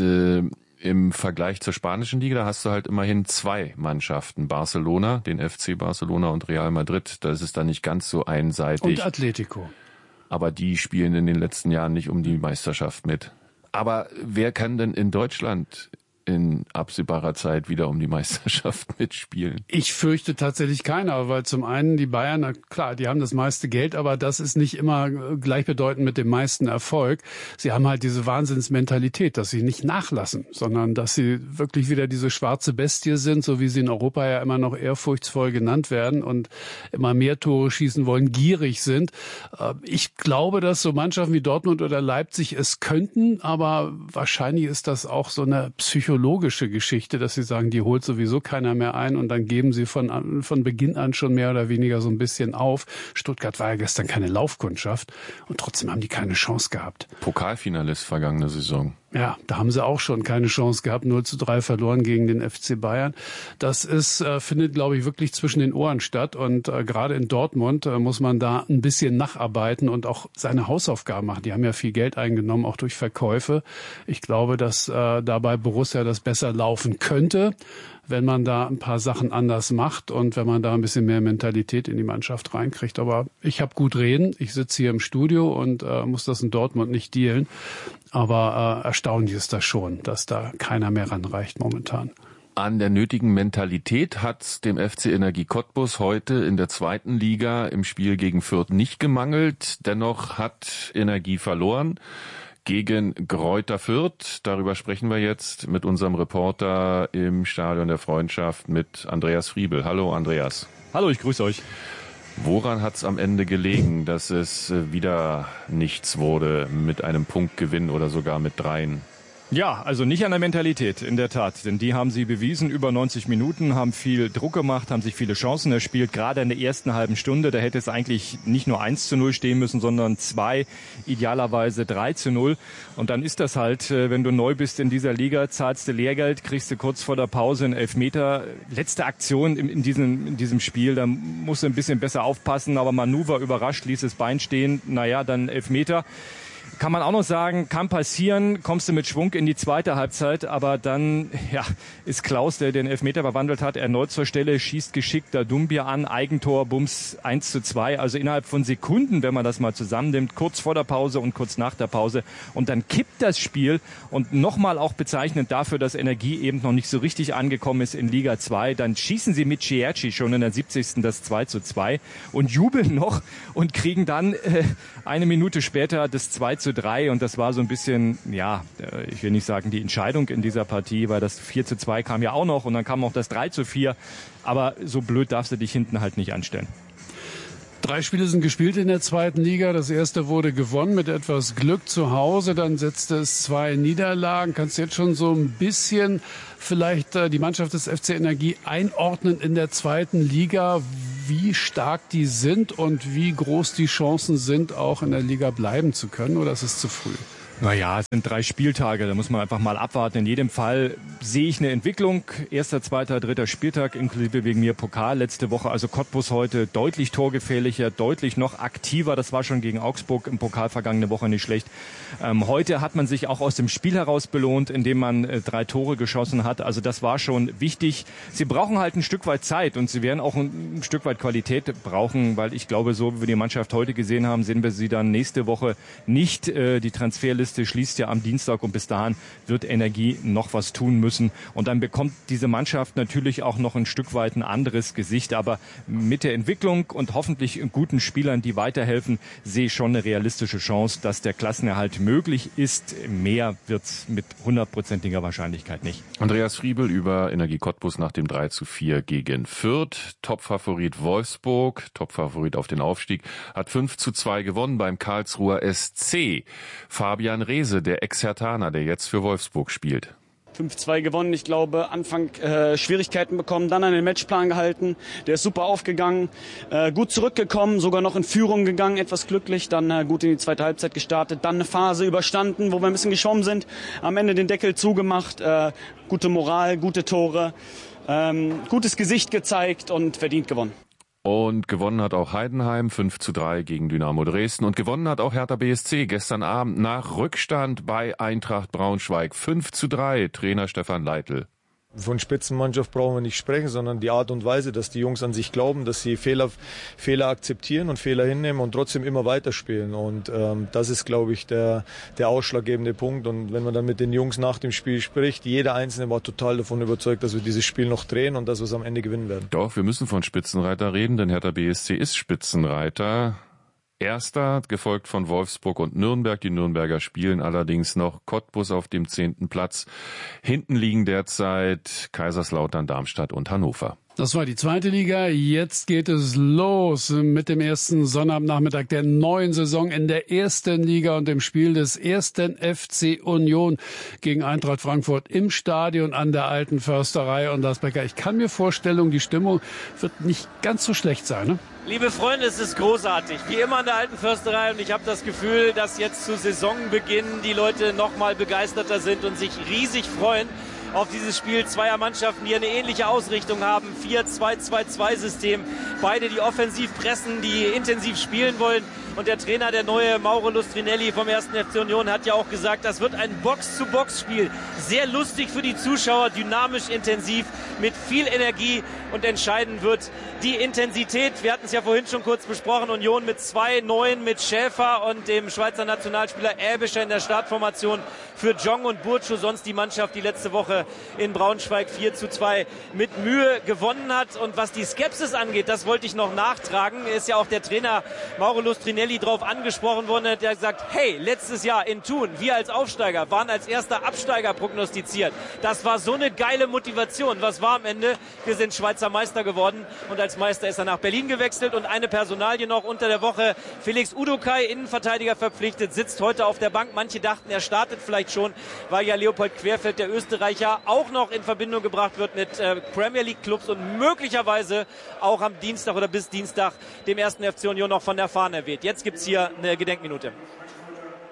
im Vergleich zur spanischen Liga, da hast du halt immerhin 2 Mannschaften. Barcelona, den FC Barcelona und Real Madrid. Da ist es dann nicht ganz so einseitig. Und Atletico. Aber die spielen in den letzten Jahren nicht um die Meisterschaft mit. Aber wer kann denn in Deutschland in absehbarer Zeit wieder um die Meisterschaft mitspielen? Ich fürchte tatsächlich keiner, weil zum einen die Bayern, na klar, die haben das meiste Geld, aber das ist nicht immer gleichbedeutend mit dem meisten Erfolg. Sie haben halt diese Wahnsinnsmentalität, dass sie nicht nachlassen, sondern dass sie wirklich wieder diese schwarze Bestie sind, so wie sie in Europa ja immer noch ehrfurchtsvoll genannt werden und immer mehr Tore schießen wollen, gierig sind. Ich glaube, dass so Mannschaften wie Dortmund oder Leipzig es könnten, aber wahrscheinlich ist das auch so eine psychologische Geschichte, dass sie sagen, die holt sowieso keiner mehr ein und dann geben sie von Beginn an schon mehr oder weniger so ein bisschen auf. Stuttgart war ja gestern keine Laufkundschaft und trotzdem haben die keine Chance gehabt. Pokalfinalist vergangene Saison. Ja, da haben sie auch schon keine Chance gehabt, 0:3 verloren gegen den FC Bayern. Das ist, findet, glaube ich, wirklich zwischen den Ohren statt und gerade in Dortmund muss man da ein bisschen nacharbeiten und auch seine Hausaufgaben machen. Die haben ja viel Geld eingenommen, auch durch Verkäufe. Ich glaube, dass dabei Borussia das besser laufen könnte, wenn man da ein paar Sachen anders macht und wenn man da ein bisschen mehr Mentalität in die Mannschaft reinkriegt. Aber ich habe gut reden. Ich sitze hier im Studio und muss das in Dortmund nicht dealen. Aber erstaunlich ist das schon, dass da keiner mehr ranreicht momentan. An der nötigen Mentalität hat's dem FC Energie Cottbus heute in der 2. Liga im Spiel gegen Fürth nicht gemangelt. Dennoch hat Energie verloren gegen Greuther Fürth. Darüber sprechen wir jetzt mit unserem Reporter im Stadion der Freundschaft mit Andreas Friebel. Hallo Andreas. Hallo, ich grüße euch. Woran hat's am Ende gelegen, dass es wieder nichts wurde mit einem Punktgewinn oder sogar mit 3? Ja, also nicht an der Mentalität, in der Tat. Denn die haben sie bewiesen, über 90 Minuten, haben viel Druck gemacht, haben sich viele Chancen erspielt. Gerade in der ersten halben Stunde, da hätte es eigentlich nicht nur 1:0 stehen müssen, sondern 2, idealerweise 3:0. Und dann ist das halt, wenn du neu bist in dieser Liga, zahlst du Lehrgeld, kriegst du kurz vor der Pause einen Elfmeter. Letzte Aktion in diesem Spiel, da musst du ein bisschen besser aufpassen. Aber Manu war überrascht, ließ das Bein stehen, naja, dann Elfmeter. Kann man auch noch sagen, kann passieren, kommst du mit Schwung in die zweite Halbzeit, aber dann ist Klaus, der den Elfmeter verwandelt hat, erneut zur Stelle, schießt geschickt da Doumbia an, Eigentor, Bums 1:2, also innerhalb von Sekunden, wenn man das mal zusammennimmt, kurz vor der Pause und kurz nach der Pause, und dann kippt das Spiel, und nochmal auch bezeichnend dafür, dass Energie eben noch nicht so richtig angekommen ist in Liga 2, dann schießen sie mit Cierci schon in der 70. das 2:2 und jubeln noch und kriegen dann eine Minute später das 2:3, und das war so ein bisschen, ich will nicht sagen die Entscheidung in dieser Partie, weil das 4:2 kam ja auch noch und dann kam auch das 3:4, aber so blöd darfst du dich hinten halt nicht anstellen. 3 Spiele sind gespielt in der zweiten Liga. Das erste wurde gewonnen mit etwas Glück zu Hause. Dann setzte es 2 Niederlagen. Kannst du jetzt schon so ein bisschen vielleicht die Mannschaft des FC Energie einordnen in der zweiten Liga, wie stark die sind und wie groß die Chancen sind, auch in der Liga bleiben zu können? Oder ist es zu früh? Naja, es sind 3 Spieltage, da muss man einfach mal abwarten. In jedem Fall sehe ich eine Entwicklung. 1., 2., 3. Spieltag, inklusive wegen mir Pokal letzte Woche. Also Cottbus heute deutlich torgefährlicher, deutlich noch aktiver. Das war schon gegen Augsburg im Pokal vergangene Woche nicht schlecht. Heute hat man sich auch aus dem Spiel heraus belohnt, indem man 3 Tore geschossen hat. Also das war schon wichtig. Sie brauchen halt ein Stück weit Zeit und sie werden auch ein Stück weit Qualität brauchen, weil ich glaube, so wie wir die Mannschaft heute gesehen haben, sehen wir sie dann nächste Woche nicht. Die Transferliste schließt ja am Dienstag und bis dahin wird Energie noch was tun müssen. Und dann bekommt diese Mannschaft natürlich auch noch ein Stück weit ein anderes Gesicht. Aber mit der Entwicklung und hoffentlich guten Spielern, die weiterhelfen, sehe ich schon eine realistische Chance, dass der Klassenerhalt möglich ist. Mehr wird's mit 100%iger Wahrscheinlichkeit nicht. Andreas Friebel über Energie Cottbus nach dem 3:4 gegen Fürth. Topfavorit Wolfsburg, Topfavorit auf den Aufstieg, hat 5:2 gewonnen beim Karlsruher SC. Fabian Reese, der Ex-Herthaner, der jetzt für Wolfsburg spielt. 5:2 gewonnen. Ich glaube, Anfang Schwierigkeiten bekommen, dann an den Matchplan gehalten. Der ist super aufgegangen, gut zurückgekommen, sogar noch in Führung gegangen, etwas glücklich, dann gut in die zweite Halbzeit gestartet, dann eine Phase überstanden, wo wir ein bisschen geschwommen sind, am Ende den Deckel zugemacht, gute Moral, gute Tore, gutes Gesicht gezeigt und verdient gewonnen. Und gewonnen hat auch Heidenheim 5:3 gegen Dynamo Dresden. Und gewonnen hat auch Hertha BSC gestern Abend nach Rückstand bei Eintracht Braunschweig 5:3. Trainer Stefan Leitl. Von Spitzenmannschaft brauchen wir nicht sprechen, sondern die Art und Weise, dass die Jungs an sich glauben, dass sie Fehler akzeptieren und Fehler hinnehmen und trotzdem immer weiterspielen. Und das ist, glaube ich, der ausschlaggebende Punkt. Und wenn man dann mit den Jungs nach dem Spiel spricht, jeder Einzelne war total davon überzeugt, dass wir dieses Spiel noch drehen und dass wir es am Ende gewinnen werden. Doch, wir müssen von Spitzenreiter reden, denn Hertha BSC ist Spitzenreiter. Erster, gefolgt von Wolfsburg und Nürnberg. Die Nürnberger spielen allerdings noch. Cottbus auf dem 10. Platz. Hinten liegen derzeit Kaiserslautern, Darmstadt und Hannover. Das war die zweite Liga. Jetzt geht es los mit dem ersten Sonnabendnachmittag der neuen Saison in der ersten Liga und dem Spiel des ersten FC Union gegen Eintracht Frankfurt im Stadion an der Alten Försterei. Und Lars Becker, ich kann mir vorstellen, die Stimmung wird nicht ganz so schlecht sein, ne? Liebe Freunde, es ist großartig. Wie immer an der Alten Försterei, und ich habe das Gefühl, dass jetzt zu Saisonbeginn die Leute noch mal begeisterter sind und sich riesig freuen auf dieses Spiel zweier Mannschaften, die eine ähnliche Ausrichtung haben. 4-2-2-2-System. Beide, die offensiv pressen, die intensiv spielen wollen. Und der Trainer, der neue Mauro Lustrinelli vom 1. FC Union, hat ja auch gesagt, das wird ein Box-zu-Box-Spiel. Sehr lustig für die Zuschauer, dynamisch, intensiv, mit viel Energie, und entscheiden wird die Intensität. Wir hatten es ja vorhin schon kurz besprochen. Union mit 2 Neuen, mit Schäfer und dem Schweizer Nationalspieler Äbischer in der Startformation für Jong und Burcu. Sonst die Mannschaft, die letzte Woche in Braunschweig 4:2 mit Mühe gewonnen hat. Und was die Skepsis angeht, das wollte ich noch nachtragen, ist ja auch der Trainer Mauro Lustrinelli drauf angesprochen worden. Der hat gesagt, hey, letztes Jahr in Thun, wir als Aufsteiger waren als erster Absteiger prognostiziert. Das war so eine geile Motivation. Was war am Ende? Wir sind Schweizer Meister geworden, und als Meister ist er nach Berlin gewechselt. Und eine Personalie noch unter der Woche: Felix Udokai, Innenverteidiger verpflichtet, sitzt heute auf der Bank. Manche dachten, er startet vielleicht schon, weil ja Leopold Querfeld, der Österreicher, auch noch in Verbindung gebracht wird mit Premier League Clubs und möglicherweise auch am Dienstag oder bis Dienstag dem 1. FC Union noch von der Fahne weht. Jetzt gibt's hier eine Gedenkminute.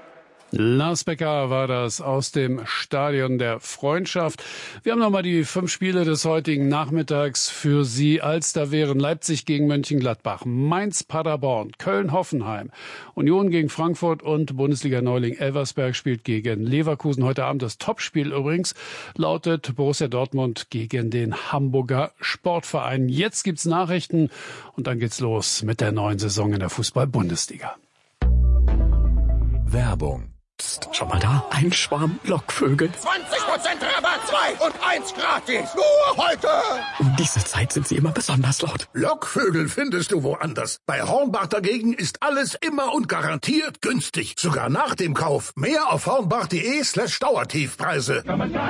Lars Becker war das aus dem Stadion der Freundschaft. Wir haben nochmal die 5 Spiele des heutigen Nachmittags für Sie. Alster wären Leipzig gegen Mönchengladbach, Mainz Paderborn, Köln Hoffenheim, Union gegen Frankfurt und Bundesliga-Neuling Elversberg spielt gegen Leverkusen. Heute Abend das Topspiel übrigens lautet Borussia Dortmund gegen den Hamburger Sportverein. Jetzt gibt's Nachrichten und dann geht's los mit der neuen Saison in der Fußball-Bundesliga. Werbung. Psst, schau mal da, ein Schwarm Lockvögel. 20% Rabatt, 2 und 1 gratis. Nur heute. Um diese Zeit sind sie immer besonders laut. Lockvögel findest du woanders. Bei Hornbach dagegen ist alles immer und garantiert günstig. Sogar nach dem Kauf. Mehr auf hornbach.de/Dauertiefpreise.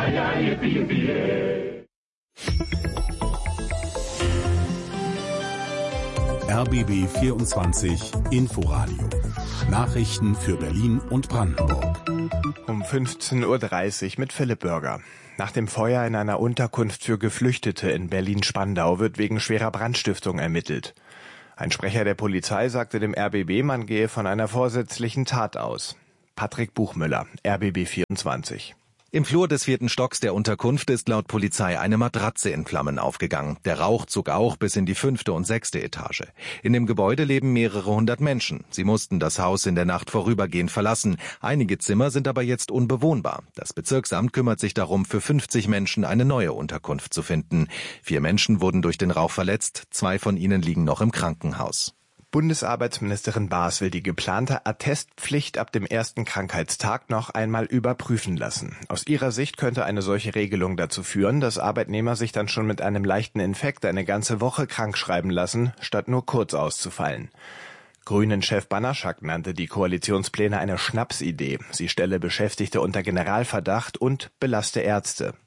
RBB 24 Inforadio. Nachrichten für Berlin und Brandenburg. Um 15.30 Uhr mit Philipp Bürger. Nach dem Feuer in einer Unterkunft für Geflüchtete in Berlin-Spandau wird wegen schwerer Brandstiftung ermittelt. Ein Sprecher der Polizei sagte dem RBB, man gehe von einer vorsätzlichen Tat aus. Patrick Buchmüller, RBB 24. Im Flur des 4. Stocks der Unterkunft ist laut Polizei eine Matratze in Flammen aufgegangen. Der Rauch zog auch bis in die 5. und 6. Etage. In dem Gebäude leben mehrere hundert Menschen. Sie mussten das Haus in der Nacht vorübergehend verlassen. Einige Zimmer sind aber jetzt unbewohnbar. Das Bezirksamt kümmert sich darum, für 50 Menschen eine neue Unterkunft zu finden. 4 Menschen wurden durch den Rauch verletzt. 2 von ihnen liegen noch im Krankenhaus. Bundesarbeitsministerin Baas will die geplante Attestpflicht ab dem ersten Krankheitstag noch einmal überprüfen lassen. Aus ihrer Sicht könnte eine solche Regelung dazu führen, dass Arbeitnehmer sich dann schon mit einem leichten Infekt eine ganze Woche krank schreiben lassen, statt nur kurz auszufallen. Grünen-Chef Banaschak nannte die Koalitionspläne eine Schnapsidee. Sie stelle Beschäftigte unter Generalverdacht und belaste Ärzte.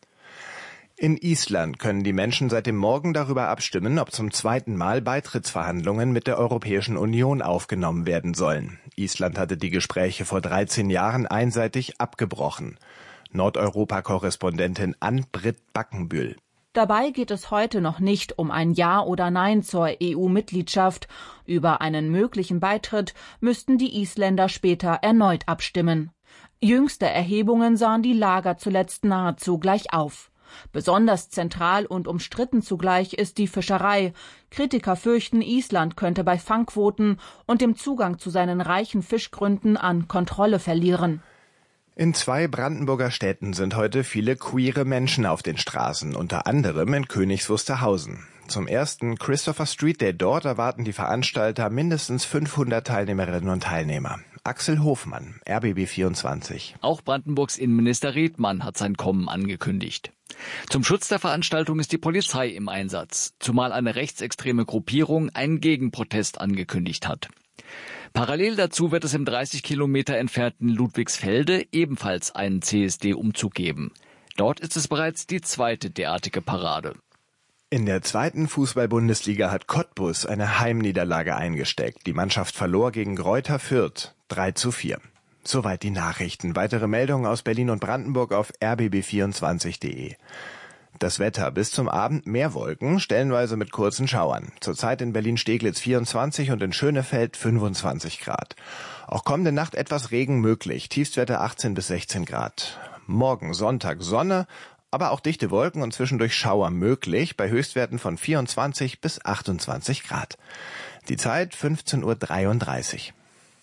In Island können die Menschen seit dem Morgen darüber abstimmen, ob zum 2. Mal Beitrittsverhandlungen mit der Europäischen Union aufgenommen werden sollen. Island hatte die Gespräche vor 13 Jahren einseitig abgebrochen. Nordeuropa-Korrespondentin Ann-Britt Backenbühl. Dabei geht es heute noch nicht um ein Ja oder Nein zur EU-Mitgliedschaft. Über einen möglichen Beitritt müssten die Isländer später erneut abstimmen. Jüngste Erhebungen sahen die Lager zuletzt nahezu gleich auf. Besonders zentral und umstritten zugleich ist die Fischerei. Kritiker fürchten, Island könnte bei Fangquoten und dem Zugang zu seinen reichen Fischgründen an Kontrolle verlieren. In 2 Brandenburger Städten sind heute viele queere Menschen auf den Straßen, unter anderem in Königs Wusterhausen. Zum ersten Christopher Street Day dort erwarten die Veranstalter mindestens 500 Teilnehmerinnen und Teilnehmer. Axel Hofmann, RBB 24. Auch Brandenburgs Innenminister Redmann hat sein Kommen angekündigt. Zum Schutz der Veranstaltung ist die Polizei im Einsatz, zumal eine rechtsextreme Gruppierung einen Gegenprotest angekündigt hat. Parallel dazu wird es im 30 Kilometer entfernten Ludwigsfelde ebenfalls einen CSD-Umzug geben. Dort ist es bereits die 2. derartige Parade. In der 2. Fußball-Bundesliga hat Cottbus eine Heimniederlage eingesteckt. Die Mannschaft verlor gegen Greuther Fürth 3:4. Soweit die Nachrichten. Weitere Meldungen aus Berlin und Brandenburg auf rbb24.de. Das Wetter: bis zum Abend mehr Wolken, stellenweise mit kurzen Schauern. Zurzeit in Berlin-Steglitz 24 und in Schönefeld 25 Grad. Auch kommende Nacht etwas Regen möglich. Tiefstwerte 18 bis 16 Grad. Morgen Sonntag Sonne, aber auch dichte Wolken und zwischendurch Schauer möglich, bei Höchstwerten von 24 bis 28 Grad. Die Zeit 15.33 Uhr.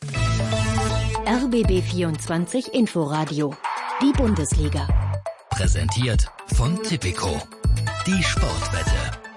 RBB 24 Inforadio. Die Bundesliga. Präsentiert von Tipico. Die Sportwette.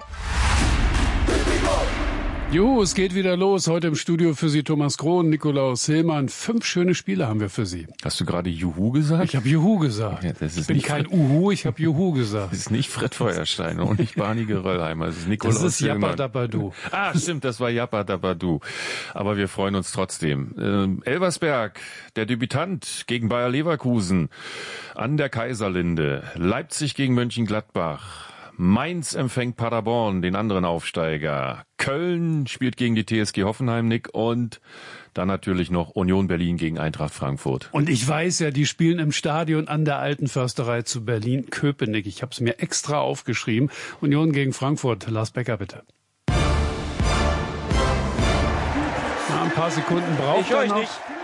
Jo, es geht wieder los. Heute im Studio für Sie Thomas Krohn, Nikolaus Hillmann. 5 schöne Spiele haben wir für Sie. Hast du gerade Juhu gesagt? Ich habe Juhu gesagt. Ja, das ist ich bin nicht kein Uhu, ich habe Juhu gesagt. Das ist nicht Fred Feuerstein und nicht Barney Geröllheimer. Das ist Nikolaus Das ist Hillmann. Jappa Dabadu. Ah, stimmt, das war Jappa Dabadu. Aber wir freuen uns trotzdem. Elversberg, der Debütant gegen Bayer Leverkusen an der Kaiserlinde. Leipzig gegen Mönchengladbach. Mainz empfängt Paderborn, den anderen Aufsteiger. Köln spielt gegen die TSG Hoffenheim, Nick. Und dann natürlich noch Union Berlin gegen Eintracht Frankfurt. Und ich weiß ja, die spielen im Stadion an der Alten Försterei zu Berlin-Köpenick. Ich habe es mir extra aufgeschrieben. Union gegen Frankfurt. Lars Becker, bitte. Na, ein paar Sekunden braucht er noch. Nicht.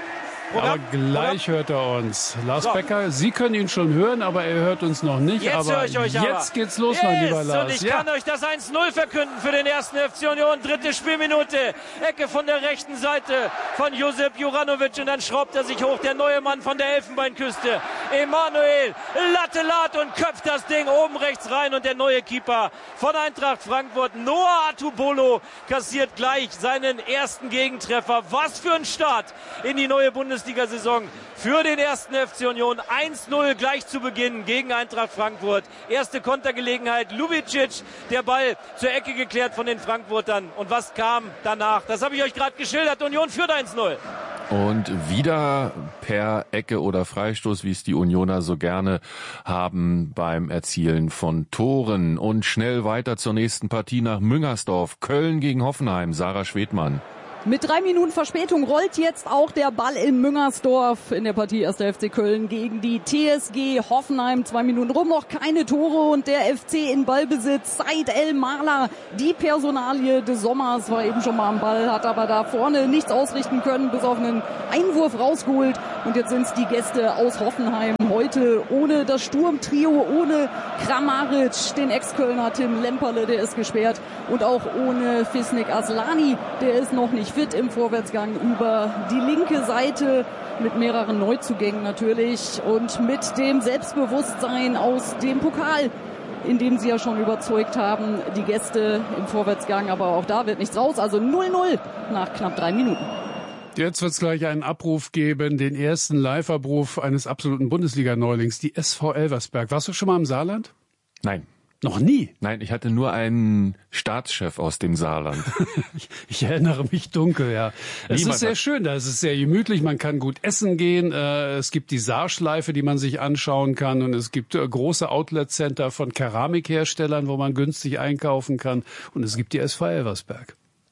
Aber gleich hört er uns. Lars Becker, Sie können ihn schon hören, aber er hört uns noch nicht. Jetzt höre ich euch jetzt geht's los, mein lieber Lars. Und ich kann euch das 1-0 verkünden für den ersten FC Union. 3. Spielminute. Ecke von der rechten Seite von Josip Juranovic. Und dann schraubt er sich hoch. Der neue Mann von der Elfenbeinküste. Emanuel Lattelat und köpft das Ding oben rechts rein. Und der neue Keeper von Eintracht Frankfurt, Noah Atubolo, kassiert gleich seinen ersten Gegentreffer. Was für ein Start in die neue Bundesliga-Saison für den ersten FC Union. 1-0 gleich zu Beginn gegen Eintracht Frankfurt. Erste Kontergelegenheit, Lubicic, der Ball zur Ecke geklärt von den Frankfurtern. Und was kam danach? Das habe ich euch gerade geschildert. Union führt 1-0. Und wieder per Ecke oder Freistoß, wie es die Unioner so gerne haben beim Erzielen von Toren. Und schnell weiter zur nächsten Partie nach Müngersdorf. Köln gegen Hoffenheim. Sarah Schwedmann. Mit 3 Minuten Verspätung rollt jetzt auch der Ball in Müngersdorf in der Partie 1. FC Köln gegen die TSG Hoffenheim. 2 Minuten rum, noch keine Tore und der FC in Ballbesitz. Said El Mala, die Personalie des Sommers, war eben schon mal am Ball, hat aber da vorne nichts ausrichten können, bis auf einen Einwurf rausgeholt. Und jetzt sind es die Gäste aus Hoffenheim heute ohne das Sturmtrio, ohne Kramaric, den Ex-Kölner Tim Lemperle, der ist gesperrt, und auch ohne Fisnik Aslani, der ist noch nicht fit im Vorwärtsgang über die linke Seite, mit mehreren Neuzugängen natürlich und mit dem Selbstbewusstsein aus dem Pokal, in dem sie ja schon überzeugt haben, die Gäste im Vorwärtsgang, aber auch da wird nichts raus, also 0-0 nach knapp 3 Minuten. Jetzt wird es gleich einen Abruf geben, den ersten Live-Abruf eines absoluten Bundesliga-Neulings, die SV Elversberg. Warst du schon mal im Saarland? Nein. Noch nie? Nein, ich hatte nur einen Staatschef aus dem Saarland. Ich erinnere mich dunkel, ja. Es ist sehr schön, da ist es sehr gemütlich, man kann gut essen gehen, es gibt die Saarschleife, die man sich anschauen kann, und es gibt große Outlet-Center von Keramikherstellern, wo man günstig einkaufen kann, und es gibt die SV Elversberg.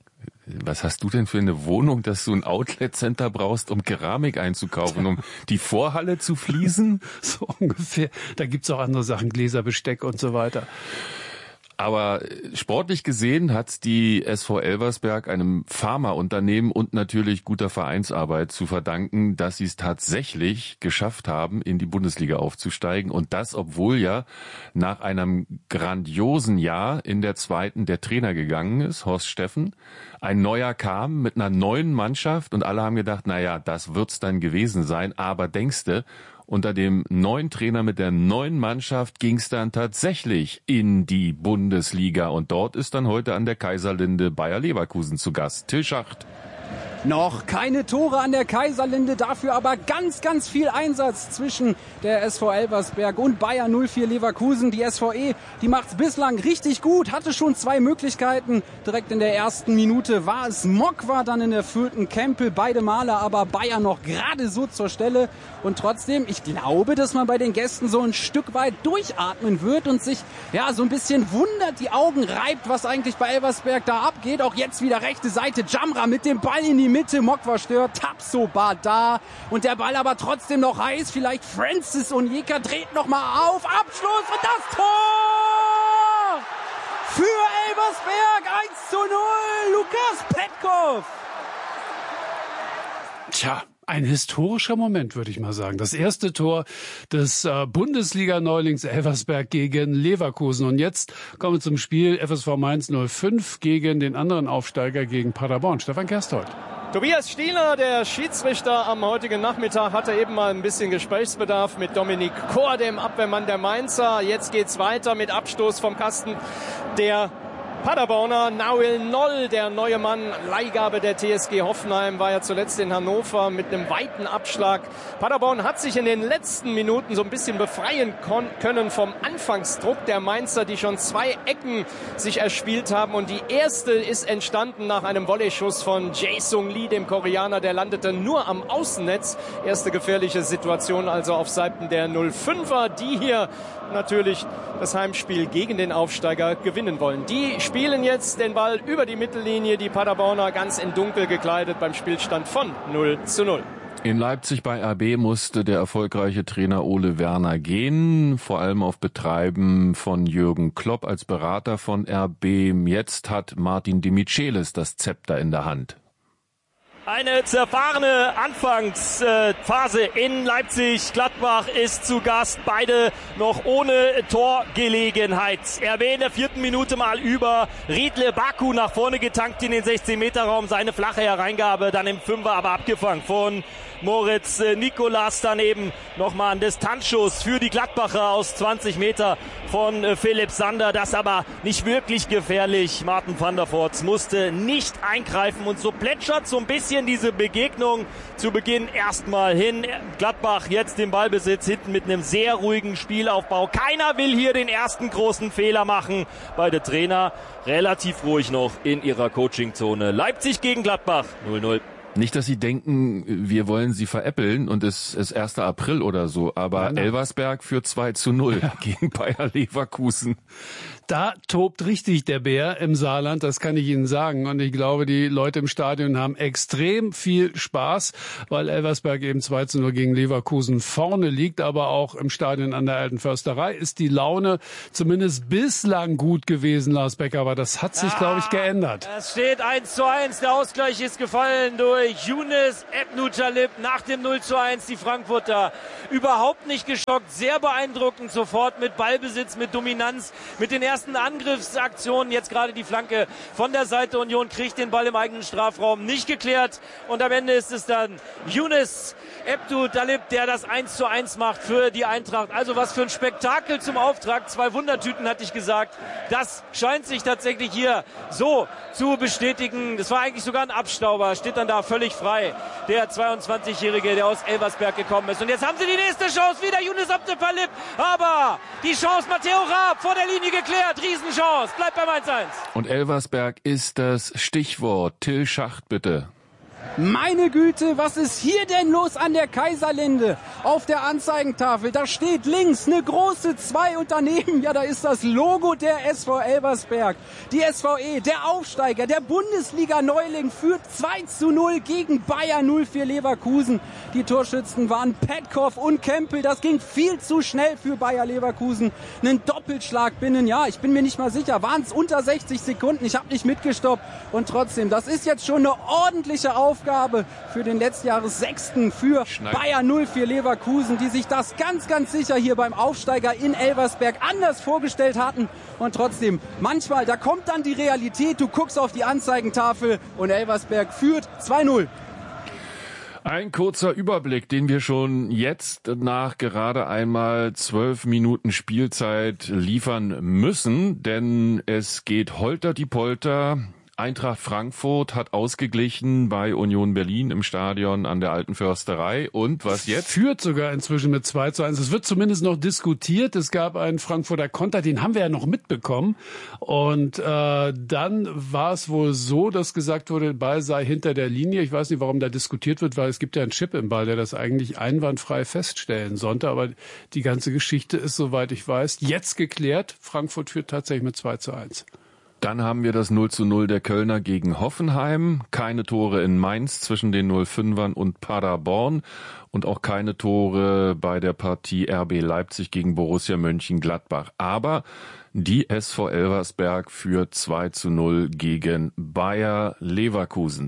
Was hast du denn für eine Wohnung, dass du ein Outlet-Center brauchst, um Keramik einzukaufen, um die Vorhalle zu fließen? So ungefähr. Da gibt's auch andere Sachen, Gläser, Besteck und so weiter. Aber sportlich gesehen hat die SV Elversberg einem Pharmaunternehmen und natürlich guter Vereinsarbeit zu verdanken, dass sie es tatsächlich geschafft haben, in die Bundesliga aufzusteigen. Und das, obwohl ja nach einem grandiosen Jahr in der zweiten der Trainer gegangen ist, Horst Steffen. Ein neuer kam mit einer neuen Mannschaft und alle haben gedacht, naja, das wird's dann gewesen sein. Aber denkste, unter dem neuen Trainer mit der neuen Mannschaft ging es dann tatsächlich in die Bundesliga. Und dort ist dann heute an der Kaiserlinde Bayer Leverkusen zu Gast. Till Schacht. Noch keine Tore an der Kaiserlinde, dafür aber ganz, ganz viel Einsatz zwischen der SV Elversberg und Bayer 04 Leverkusen. Die SVE, die macht's bislang richtig gut, hatte schon 2 Möglichkeiten. Direkt in der ersten Minute war es Mokwa, dann in der 4. Kempel, beide Male aber Bayer noch gerade so zur Stelle. Und trotzdem, ich glaube, dass man bei den Gästen so ein Stück weit durchatmen wird und sich ja so ein bisschen wundert, die Augen reibt, was eigentlich bei Elversberg da abgeht. Auch jetzt wieder rechte Seite, Jamra mit dem Ball in die Mitte, Mokwa stört, Tapsoba da und der Ball aber trotzdem noch heiß. Vielleicht Francis Onyeka dreht nochmal auf, Abschluss und das Tor für Elversberg, 1:0, Lukas Petkov. Tja, ein historischer Moment, würde ich mal sagen. Das erste Tor des Bundesliga-Neulings Elversberg gegen Leverkusen. Und jetzt kommen wir zum Spiel FSV Mainz 05 gegen den anderen Aufsteiger, gegen Paderborn. Stefan Kersthold. Tobias Stieler, der Schiedsrichter am heutigen Nachmittag, hatte eben mal ein bisschen Gesprächsbedarf mit Dominik Kor, dem Abwehrmann der Mainzer. Jetzt geht's weiter mit Abstoß vom Kasten der Paderborner. Nahuel Noll, der neue Mann, Leihgabe der TSG Hoffenheim, war ja zuletzt in Hannover mit einem weiten Abschlag. Paderborn hat sich in den letzten Minuten so ein bisschen befreien können vom Anfangsdruck der Mainzer, die schon 2 Ecken sich erspielt haben. Und die erste ist entstanden nach einem Volley-Schuss von Jae-Sung Lee, dem Koreaner. Der landete nur am Außennetz. Erste gefährliche Situation also auf Seiten der 05er, die hier natürlich das Heimspiel gegen den Aufsteiger gewinnen wollen. Die spielen jetzt den Ball über die Mittellinie, die Paderborner ganz in Dunkel gekleidet beim Spielstand von 0:0. In Leipzig bei RB musste der erfolgreiche Trainer Ole Werner gehen, vor allem auf Betreiben von Jürgen Klopp als Berater von RB. Jetzt hat Martin de Michelis das Zepter in der Hand. Eine zerfahrene Anfangsphase in Leipzig. Gladbach ist zu Gast. Beide noch ohne Torgelegenheit. RB in der 4. Minute mal über. Riedle Baku nach vorne getankt in den 16-Meter-Raum. Seine flache Hereingabe dann im Fünfer aber abgefangen von Moritz Nicolas. Daneben nochmal ein Distanzschuss für die Gladbacher aus 20 Meter von Philipp Sander. Das aber nicht wirklich gefährlich. Martin van der Voort musste nicht eingreifen und so plätschert so ein bisschen diese Begegnung zu Beginn erstmal hin. Gladbach jetzt den Ballbesitz hinten mit einem sehr ruhigen Spielaufbau. Keiner will hier den ersten großen Fehler machen. Beide Trainer relativ ruhig noch in ihrer Coachingzone. Leipzig gegen Gladbach 0-0. Nicht, dass Sie denken, wir wollen Sie veräppeln und es ist 1. April oder so, aber Elversberg führt 2-0 gegen Bayer Leverkusen. Da tobt richtig der Bär im Saarland, das kann ich Ihnen sagen. Und ich glaube, die Leute im Stadion haben extrem viel Spaß, weil Elversberg eben 2-0 gegen Leverkusen vorne liegt. Aber auch im Stadion an der Alten Försterei ist die Laune zumindest bislang gut gewesen, Lars Becker. Aber das hat sich, glaube ich, geändert. Es steht 1:1. Der Ausgleich ist gefallen durch Younes Ebnutjalib nach dem 0:1. Die Frankfurter überhaupt nicht geschockt. Sehr beeindruckend sofort mit Ballbesitz, mit Dominanz, mit den ersten Angriffsaktionen. Jetzt gerade die Flanke von der Seite. Union kriegt den Ball im eigenen Strafraum nicht geklärt. Und am Ende ist es dann Younes Ebnutjalib, der das 1:1 macht für die Eintracht. Also was für ein Spektakel zum Auftrag. 2 Wundertüten, hatte ich gesagt. Das scheint sich tatsächlich hier so zu bestätigen. Das war eigentlich sogar ein Abstauber. Steht dann da völlig frei. Der 22-Jährige, der aus Elversberg gekommen ist. Und jetzt haben sie die nächste Chance. Wieder Younes Ebnutjalib. Aber die Chance Matteo Raab vor der Linie geklärt. Riesenchance. Bleibt beim 1:1. Und Elversberg ist das Stichwort. Till Schacht, bitte. Meine Güte, was ist hier denn los an der Kaiserlinde? Auf der Anzeigentafel, da steht links eine große 2 und daneben, ja, da ist das Logo der SV Elversberg. Die SVE, der Aufsteiger, der Bundesliga-Neuling führt 2:0 gegen Bayer 04 Leverkusen. Die Torschützen waren Petkoff und Kempel. Das ging viel zu schnell für Bayer Leverkusen. Einen Doppelschlag binnen, ja, ich bin mir nicht mal sicher, waren es unter 60 Sekunden. Ich habe nicht mitgestoppt. Und trotzdem, das ist jetzt schon eine ordentliche Aufgabe für den letztjahres 6. für Bayer 04 Leverkusen, die sich das ganz, ganz sicher hier beim Aufsteiger in Elversberg anders vorgestellt hatten. Und trotzdem, manchmal, da kommt dann die Realität, du guckst auf die Anzeigentafel und Elversberg führt 2:0. Ein kurzer Überblick, den wir schon jetzt nach gerade einmal 12 Minuten Spielzeit liefern müssen, denn es geht holter die Polter. Eintracht Frankfurt hat ausgeglichen bei Union Berlin im Stadion an der Alten Försterei. Und was jetzt? Führt sogar inzwischen mit 2:1. Es wird zumindest noch diskutiert. Es gab einen Frankfurter Konter, den haben wir ja noch mitbekommen. Und dann war es wohl so, dass gesagt wurde, der Ball sei hinter der Linie. Ich weiß nicht, warum da diskutiert wird, weil es gibt ja einen Chip im Ball, der das eigentlich einwandfrei feststellen sollte. Aber die ganze Geschichte ist, soweit ich weiß, jetzt geklärt. Frankfurt führt tatsächlich mit 2:1. Dann haben wir das 0:0 der Kölner gegen Hoffenheim. Keine Tore in Mainz zwischen den 05ern und Paderborn. Und auch keine Tore bei der Partie RB Leipzig gegen Borussia Mönchengladbach. Aber die SV Elversberg führt 2:0 gegen Bayer Leverkusen.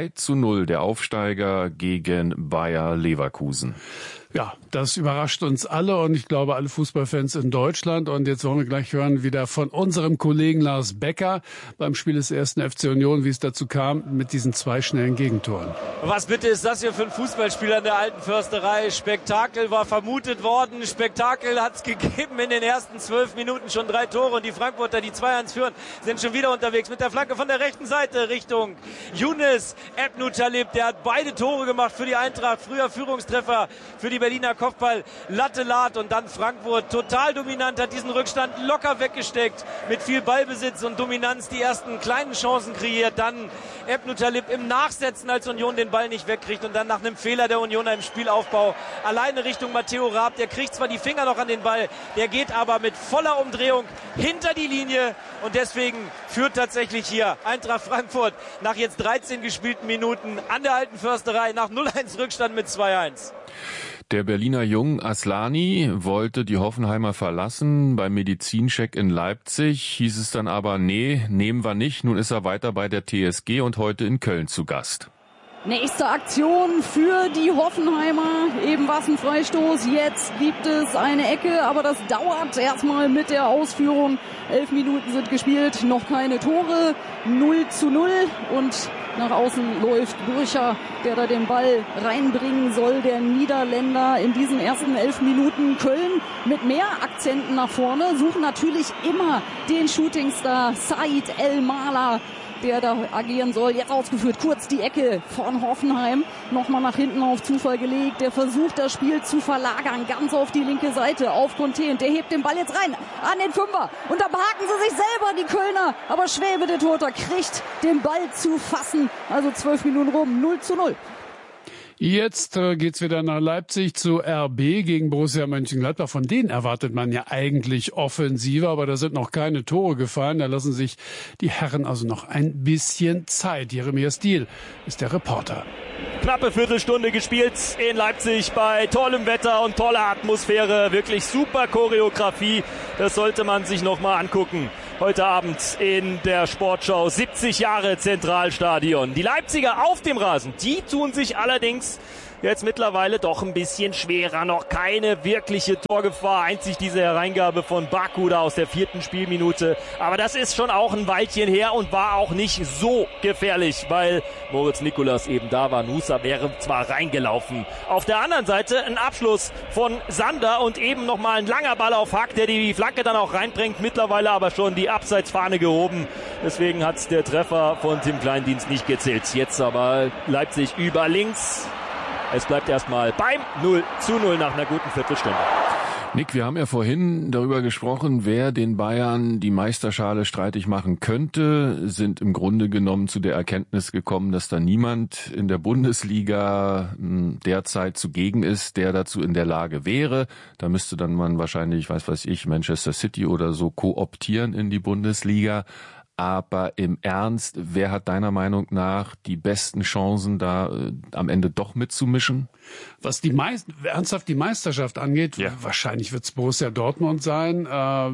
2:0 der Aufsteiger gegen Bayer Leverkusen. Ja, das überrascht uns alle und ich glaube alle Fußballfans in Deutschland. Und jetzt wollen wir gleich hören wieder von unserem Kollegen Lars Becker beim Spiel des 1. FC Union, wie es dazu kam mit diesen 2 schnellen Gegentoren. Was bitte ist das hier für ein Fußballspiel an der Alten Försterei? Spektakel war vermutet worden. Spektakel hat es gegeben in den ersten 12 Minuten. Schon 3 Tore und die Frankfurter, die 2:1 führen, sind schon wieder unterwegs mit der Flanke von der rechten Seite Richtung Younes Ebnutjalib. Der hat beide Tore gemacht für die Eintracht. Früher Führungstreffer für die Berliner Kopfball Latte Lat und dann Frankfurt total dominant, hat diesen Rückstand locker weggesteckt mit viel Ballbesitz und Dominanz, die ersten kleinen Chancen kreiert, dann Ebnutjalib im Nachsetzen, als Union den Ball nicht wegkriegt und dann nach einem Fehler der Unioner im Spielaufbau alleine Richtung Matteo Raab, der kriegt zwar die Finger noch an den Ball, der geht aber mit voller Umdrehung hinter die Linie und deswegen führt tatsächlich hier Eintracht Frankfurt nach jetzt 13 gespielten Minuten an der Alten Försterei nach 0:1 Rückstand mit 2:1. Der Berliner Jung Aslani wollte die Hoffenheimer verlassen. Beim Medizincheck in Leipzig hieß es dann aber, nee, nehmen wir nicht. Nun ist er weiter bei der TSG und heute in Köln zu Gast. Nächste Aktion für die Hoffenheimer. Eben war es ein Freistoß, jetzt gibt es eine Ecke, aber das dauert erstmal mit der Ausführung. 11 Minuten sind gespielt, noch keine Tore, 0:0 und nach außen läuft Burcher, der da den Ball reinbringen soll, der Niederländer in diesen ersten 11 Minuten. Köln mit mehr Akzenten nach vorne, suchen natürlich immer den Shootingstar Said El-Mala, der da agieren soll. Jetzt ausgeführt, kurz die Ecke von Hoffenheim. Nochmal nach hinten auf Zufall gelegt. Der versucht, das Spiel zu verlagern. Ganz auf die linke Seite, auf Content. Der hebt den Ball jetzt rein an den Fünfer. Und da behaken sie sich selber, die Kölner. Aber Schwäbe, der Torhüter, kriegt den Ball zu fassen. Also 12 Minuten rum, 0:0. Jetzt geht's wieder nach Leipzig zu RB gegen Borussia Mönchengladbach. Von denen erwartet man ja eigentlich Offensive, aber da sind noch keine Tore gefallen. Da lassen sich die Herren also noch ein bisschen Zeit. Jeremias Diehl ist der Reporter. Knappe Viertelstunde gespielt in Leipzig bei tollem Wetter und toller Atmosphäre. Wirklich super Choreografie. Das sollte man sich noch mal angucken. Heute Abend in der Sportschau 70 Jahre Zentralstadion. Die Leipziger auf dem Rasen, die tun sich allerdings jetzt mittlerweile doch ein bisschen schwerer. Noch keine wirkliche Torgefahr. Einzig diese Hereingabe von Baku da aus der 4. Spielminute. Aber das ist schon auch ein Weilchen her und war auch nicht so gefährlich, weil Moritz Nicolas eben da war. Nusa wäre zwar reingelaufen. Auf der anderen Seite ein Abschluss von Sander und eben nochmal ein langer Ball auf Hack, der die Flanke dann auch reinbringt. Mittlerweile aber schon die Abseitsfahne gehoben. Deswegen hat der Treffer von Tim Kleindienst nicht gezählt. Jetzt aber Leipzig über links. Es bleibt erstmal beim 0:0 nach einer guten Viertelstunde. Nick, wir haben ja vorhin darüber gesprochen, wer den Bayern die Meisterschale streitig machen könnte, sind im Grunde genommen zu der Erkenntnis gekommen, dass da niemand in der Bundesliga derzeit zugegen ist, der dazu in der Lage wäre. Da müsste dann man wahrscheinlich, Manchester City oder so kooptieren in die Bundesliga. Aber im Ernst, wer hat deiner Meinung nach die besten Chancen, da am Ende doch mitzumischen? Was ernsthaft die Meisterschaft angeht, wahrscheinlich wird es Borussia Dortmund sein.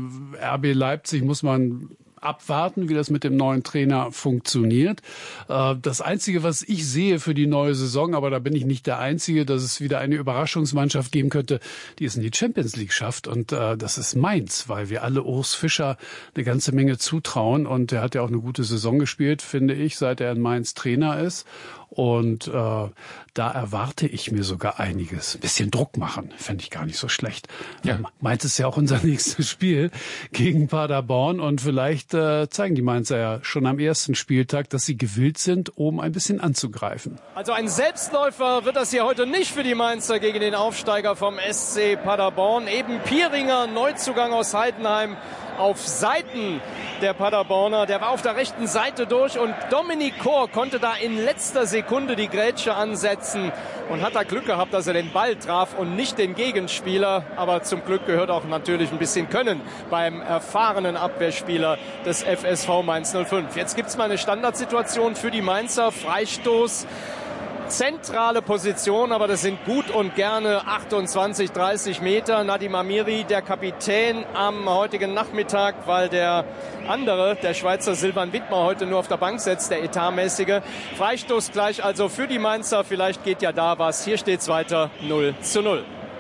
RB Leipzig muss man abwarten, wie das mit dem neuen Trainer funktioniert. Das Einzige, was ich sehe für die neue Saison, aber da bin ich nicht der Einzige, dass es wieder eine Überraschungsmannschaft geben könnte, die es in die Champions League schafft. Und das ist Mainz, weil wir alle Urs Fischer eine ganze Menge zutrauen. Und er hat ja auch eine gute Saison gespielt, finde ich, seit er in Mainz Trainer ist. Und da erwarte ich mir sogar einiges. Ein bisschen Druck machen, fände ich gar nicht so schlecht. Ja. Mainz ist ja auch unser nächstes Spiel gegen Paderborn. Und vielleicht zeigen die Mainzer ja schon am ersten Spieltag, dass sie gewillt sind, oben ein bisschen anzugreifen. Also ein Selbstläufer wird das hier heute nicht für die Mainzer gegen den Aufsteiger vom SC Paderborn. Eben Pieringer, Neuzugang aus Heidenheim, auf Seiten der Paderborner. Der war auf der rechten Seite durch und Dominik Kor konnte da in letzter Sekunde die Grätsche ansetzen und hat da Glück gehabt, dass er den Ball traf und nicht den Gegenspieler. Aber zum Glück gehört auch natürlich ein bisschen Können beim erfahrenen Abwehrspieler des FSV Mainz 05. Jetzt gibt es mal eine Standardsituation für die Mainzer. Freistoß. Zentrale Position, aber das sind gut und gerne 28, 30 Meter. Nadim Amiri, der Kapitän am heutigen Nachmittag, weil der andere, der Schweizer Silvan Wittmer, heute nur auf der Bank sitzt, der etatmäßige. Freistoß gleich also für die Mainzer, vielleicht geht ja da was. Hier steht's weiter 0:0.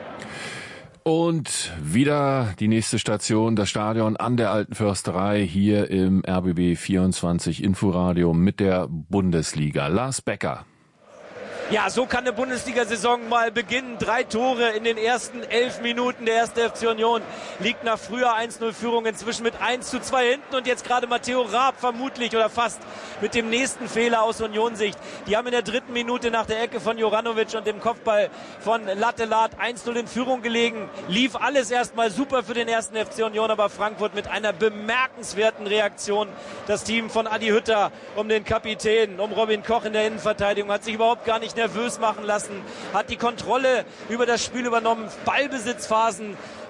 Und wieder die nächste Station, das Stadion an der Alten Försterei, hier im RBB 24 Inforadio mit der Bundesliga. Lars Becker. Ja, so kann eine Bundesliga-Saison mal beginnen. 3 Tore in den ersten 11 Minuten. Der erste FC Union liegt nach früher 1:0-Führung inzwischen mit 1:2 hinten. Und jetzt gerade Matteo Raab vermutlich oder fast mit dem nächsten Fehler aus Union-Sicht. Die haben in der 3. Minute nach der Ecke von Juranovic und dem Kopfball von Lattelat 1:0 in Führung gelegen. Lief alles erstmal super für den ersten FC Union, aber Frankfurt mit einer bemerkenswerten Reaktion. Das Team von Adi Hütter um den Kapitän, um Robin Koch in der Innenverteidigung hat sich überhaupt gar nicht nervös machen lassen, hat die Kontrolle über das Spiel übernommen, Ballbesitzphasen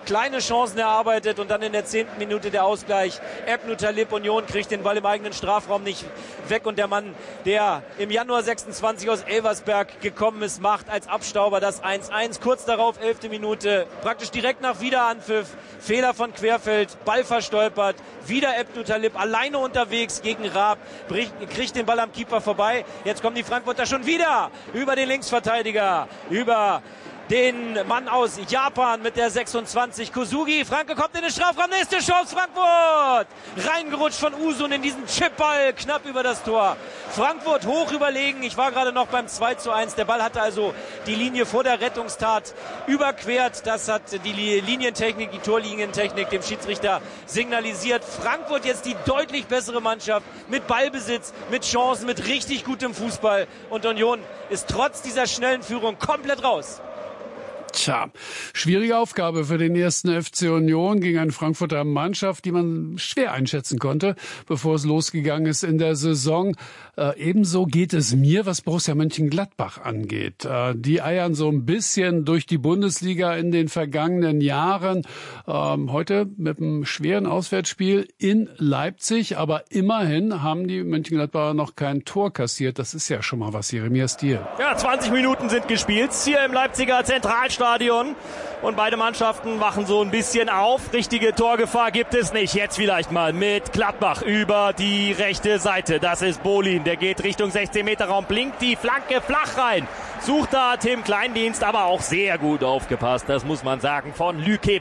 kleine Chancen erarbeitet und dann in der 10. Minute der Ausgleich. Ebnu Talib, Union, kriegt den Ball im eigenen Strafraum nicht weg und der Mann, der im Januar 26 aus Elversberg gekommen ist, macht als Abstauber das 1-1. Kurz darauf, 11. Minute, praktisch direkt nach Wiederanpfiff, Fehler von Querfeld, Ball verstolpert, wieder Ebnu Talib alleine unterwegs gegen Raab, kriegt den Ball am Keeper vorbei. Jetzt kommen die Frankfurter schon wieder über den Linksverteidiger, über den Mann aus Japan mit der 26, Kosugi. Franke kommt in den Strafraum, nächste Chance, Frankfurt! Reingerutscht von Usun in diesen Chipball, knapp über das Tor. Frankfurt hoch überlegen, ich war gerade noch beim 2:1. Der Ball hatte also die Linie vor der Rettungstat überquert. Das hat die Linientechnik, die Torlinientechnik dem Schiedsrichter signalisiert. Frankfurt jetzt die deutlich bessere Mannschaft mit Ballbesitz, mit Chancen, mit richtig gutem Fußball. Und Union ist trotz dieser schnellen Führung komplett raus. Tja, schwierige Aufgabe für den ersten FC Union gegen eine Frankfurter Mannschaft, die man schwer einschätzen konnte, bevor es losgegangen ist in der Saison. Ebenso geht es mir, was Borussia Mönchengladbach angeht. Die eiern so ein bisschen durch die Bundesliga in den vergangenen Jahren. Heute mit einem schweren Auswärtsspiel in Leipzig, aber immerhin haben die Mönchengladbacher noch kein Tor kassiert. Das ist ja schon mal was, Jeremias Diel. Ja, 20 Minuten sind gespielt hier im Leipziger Zentralstadion. Und beide Mannschaften wachen so ein bisschen auf. Richtige Torgefahr gibt es nicht. Jetzt vielleicht mal mit Gladbach über die rechte Seite. Das ist Bolin. Der geht Richtung 16-Meter-Raum. Blinkt die Flanke flach rein. Sucht da Tim Kleindienst, aber auch sehr gut aufgepasst. Das muss man sagen von Lüke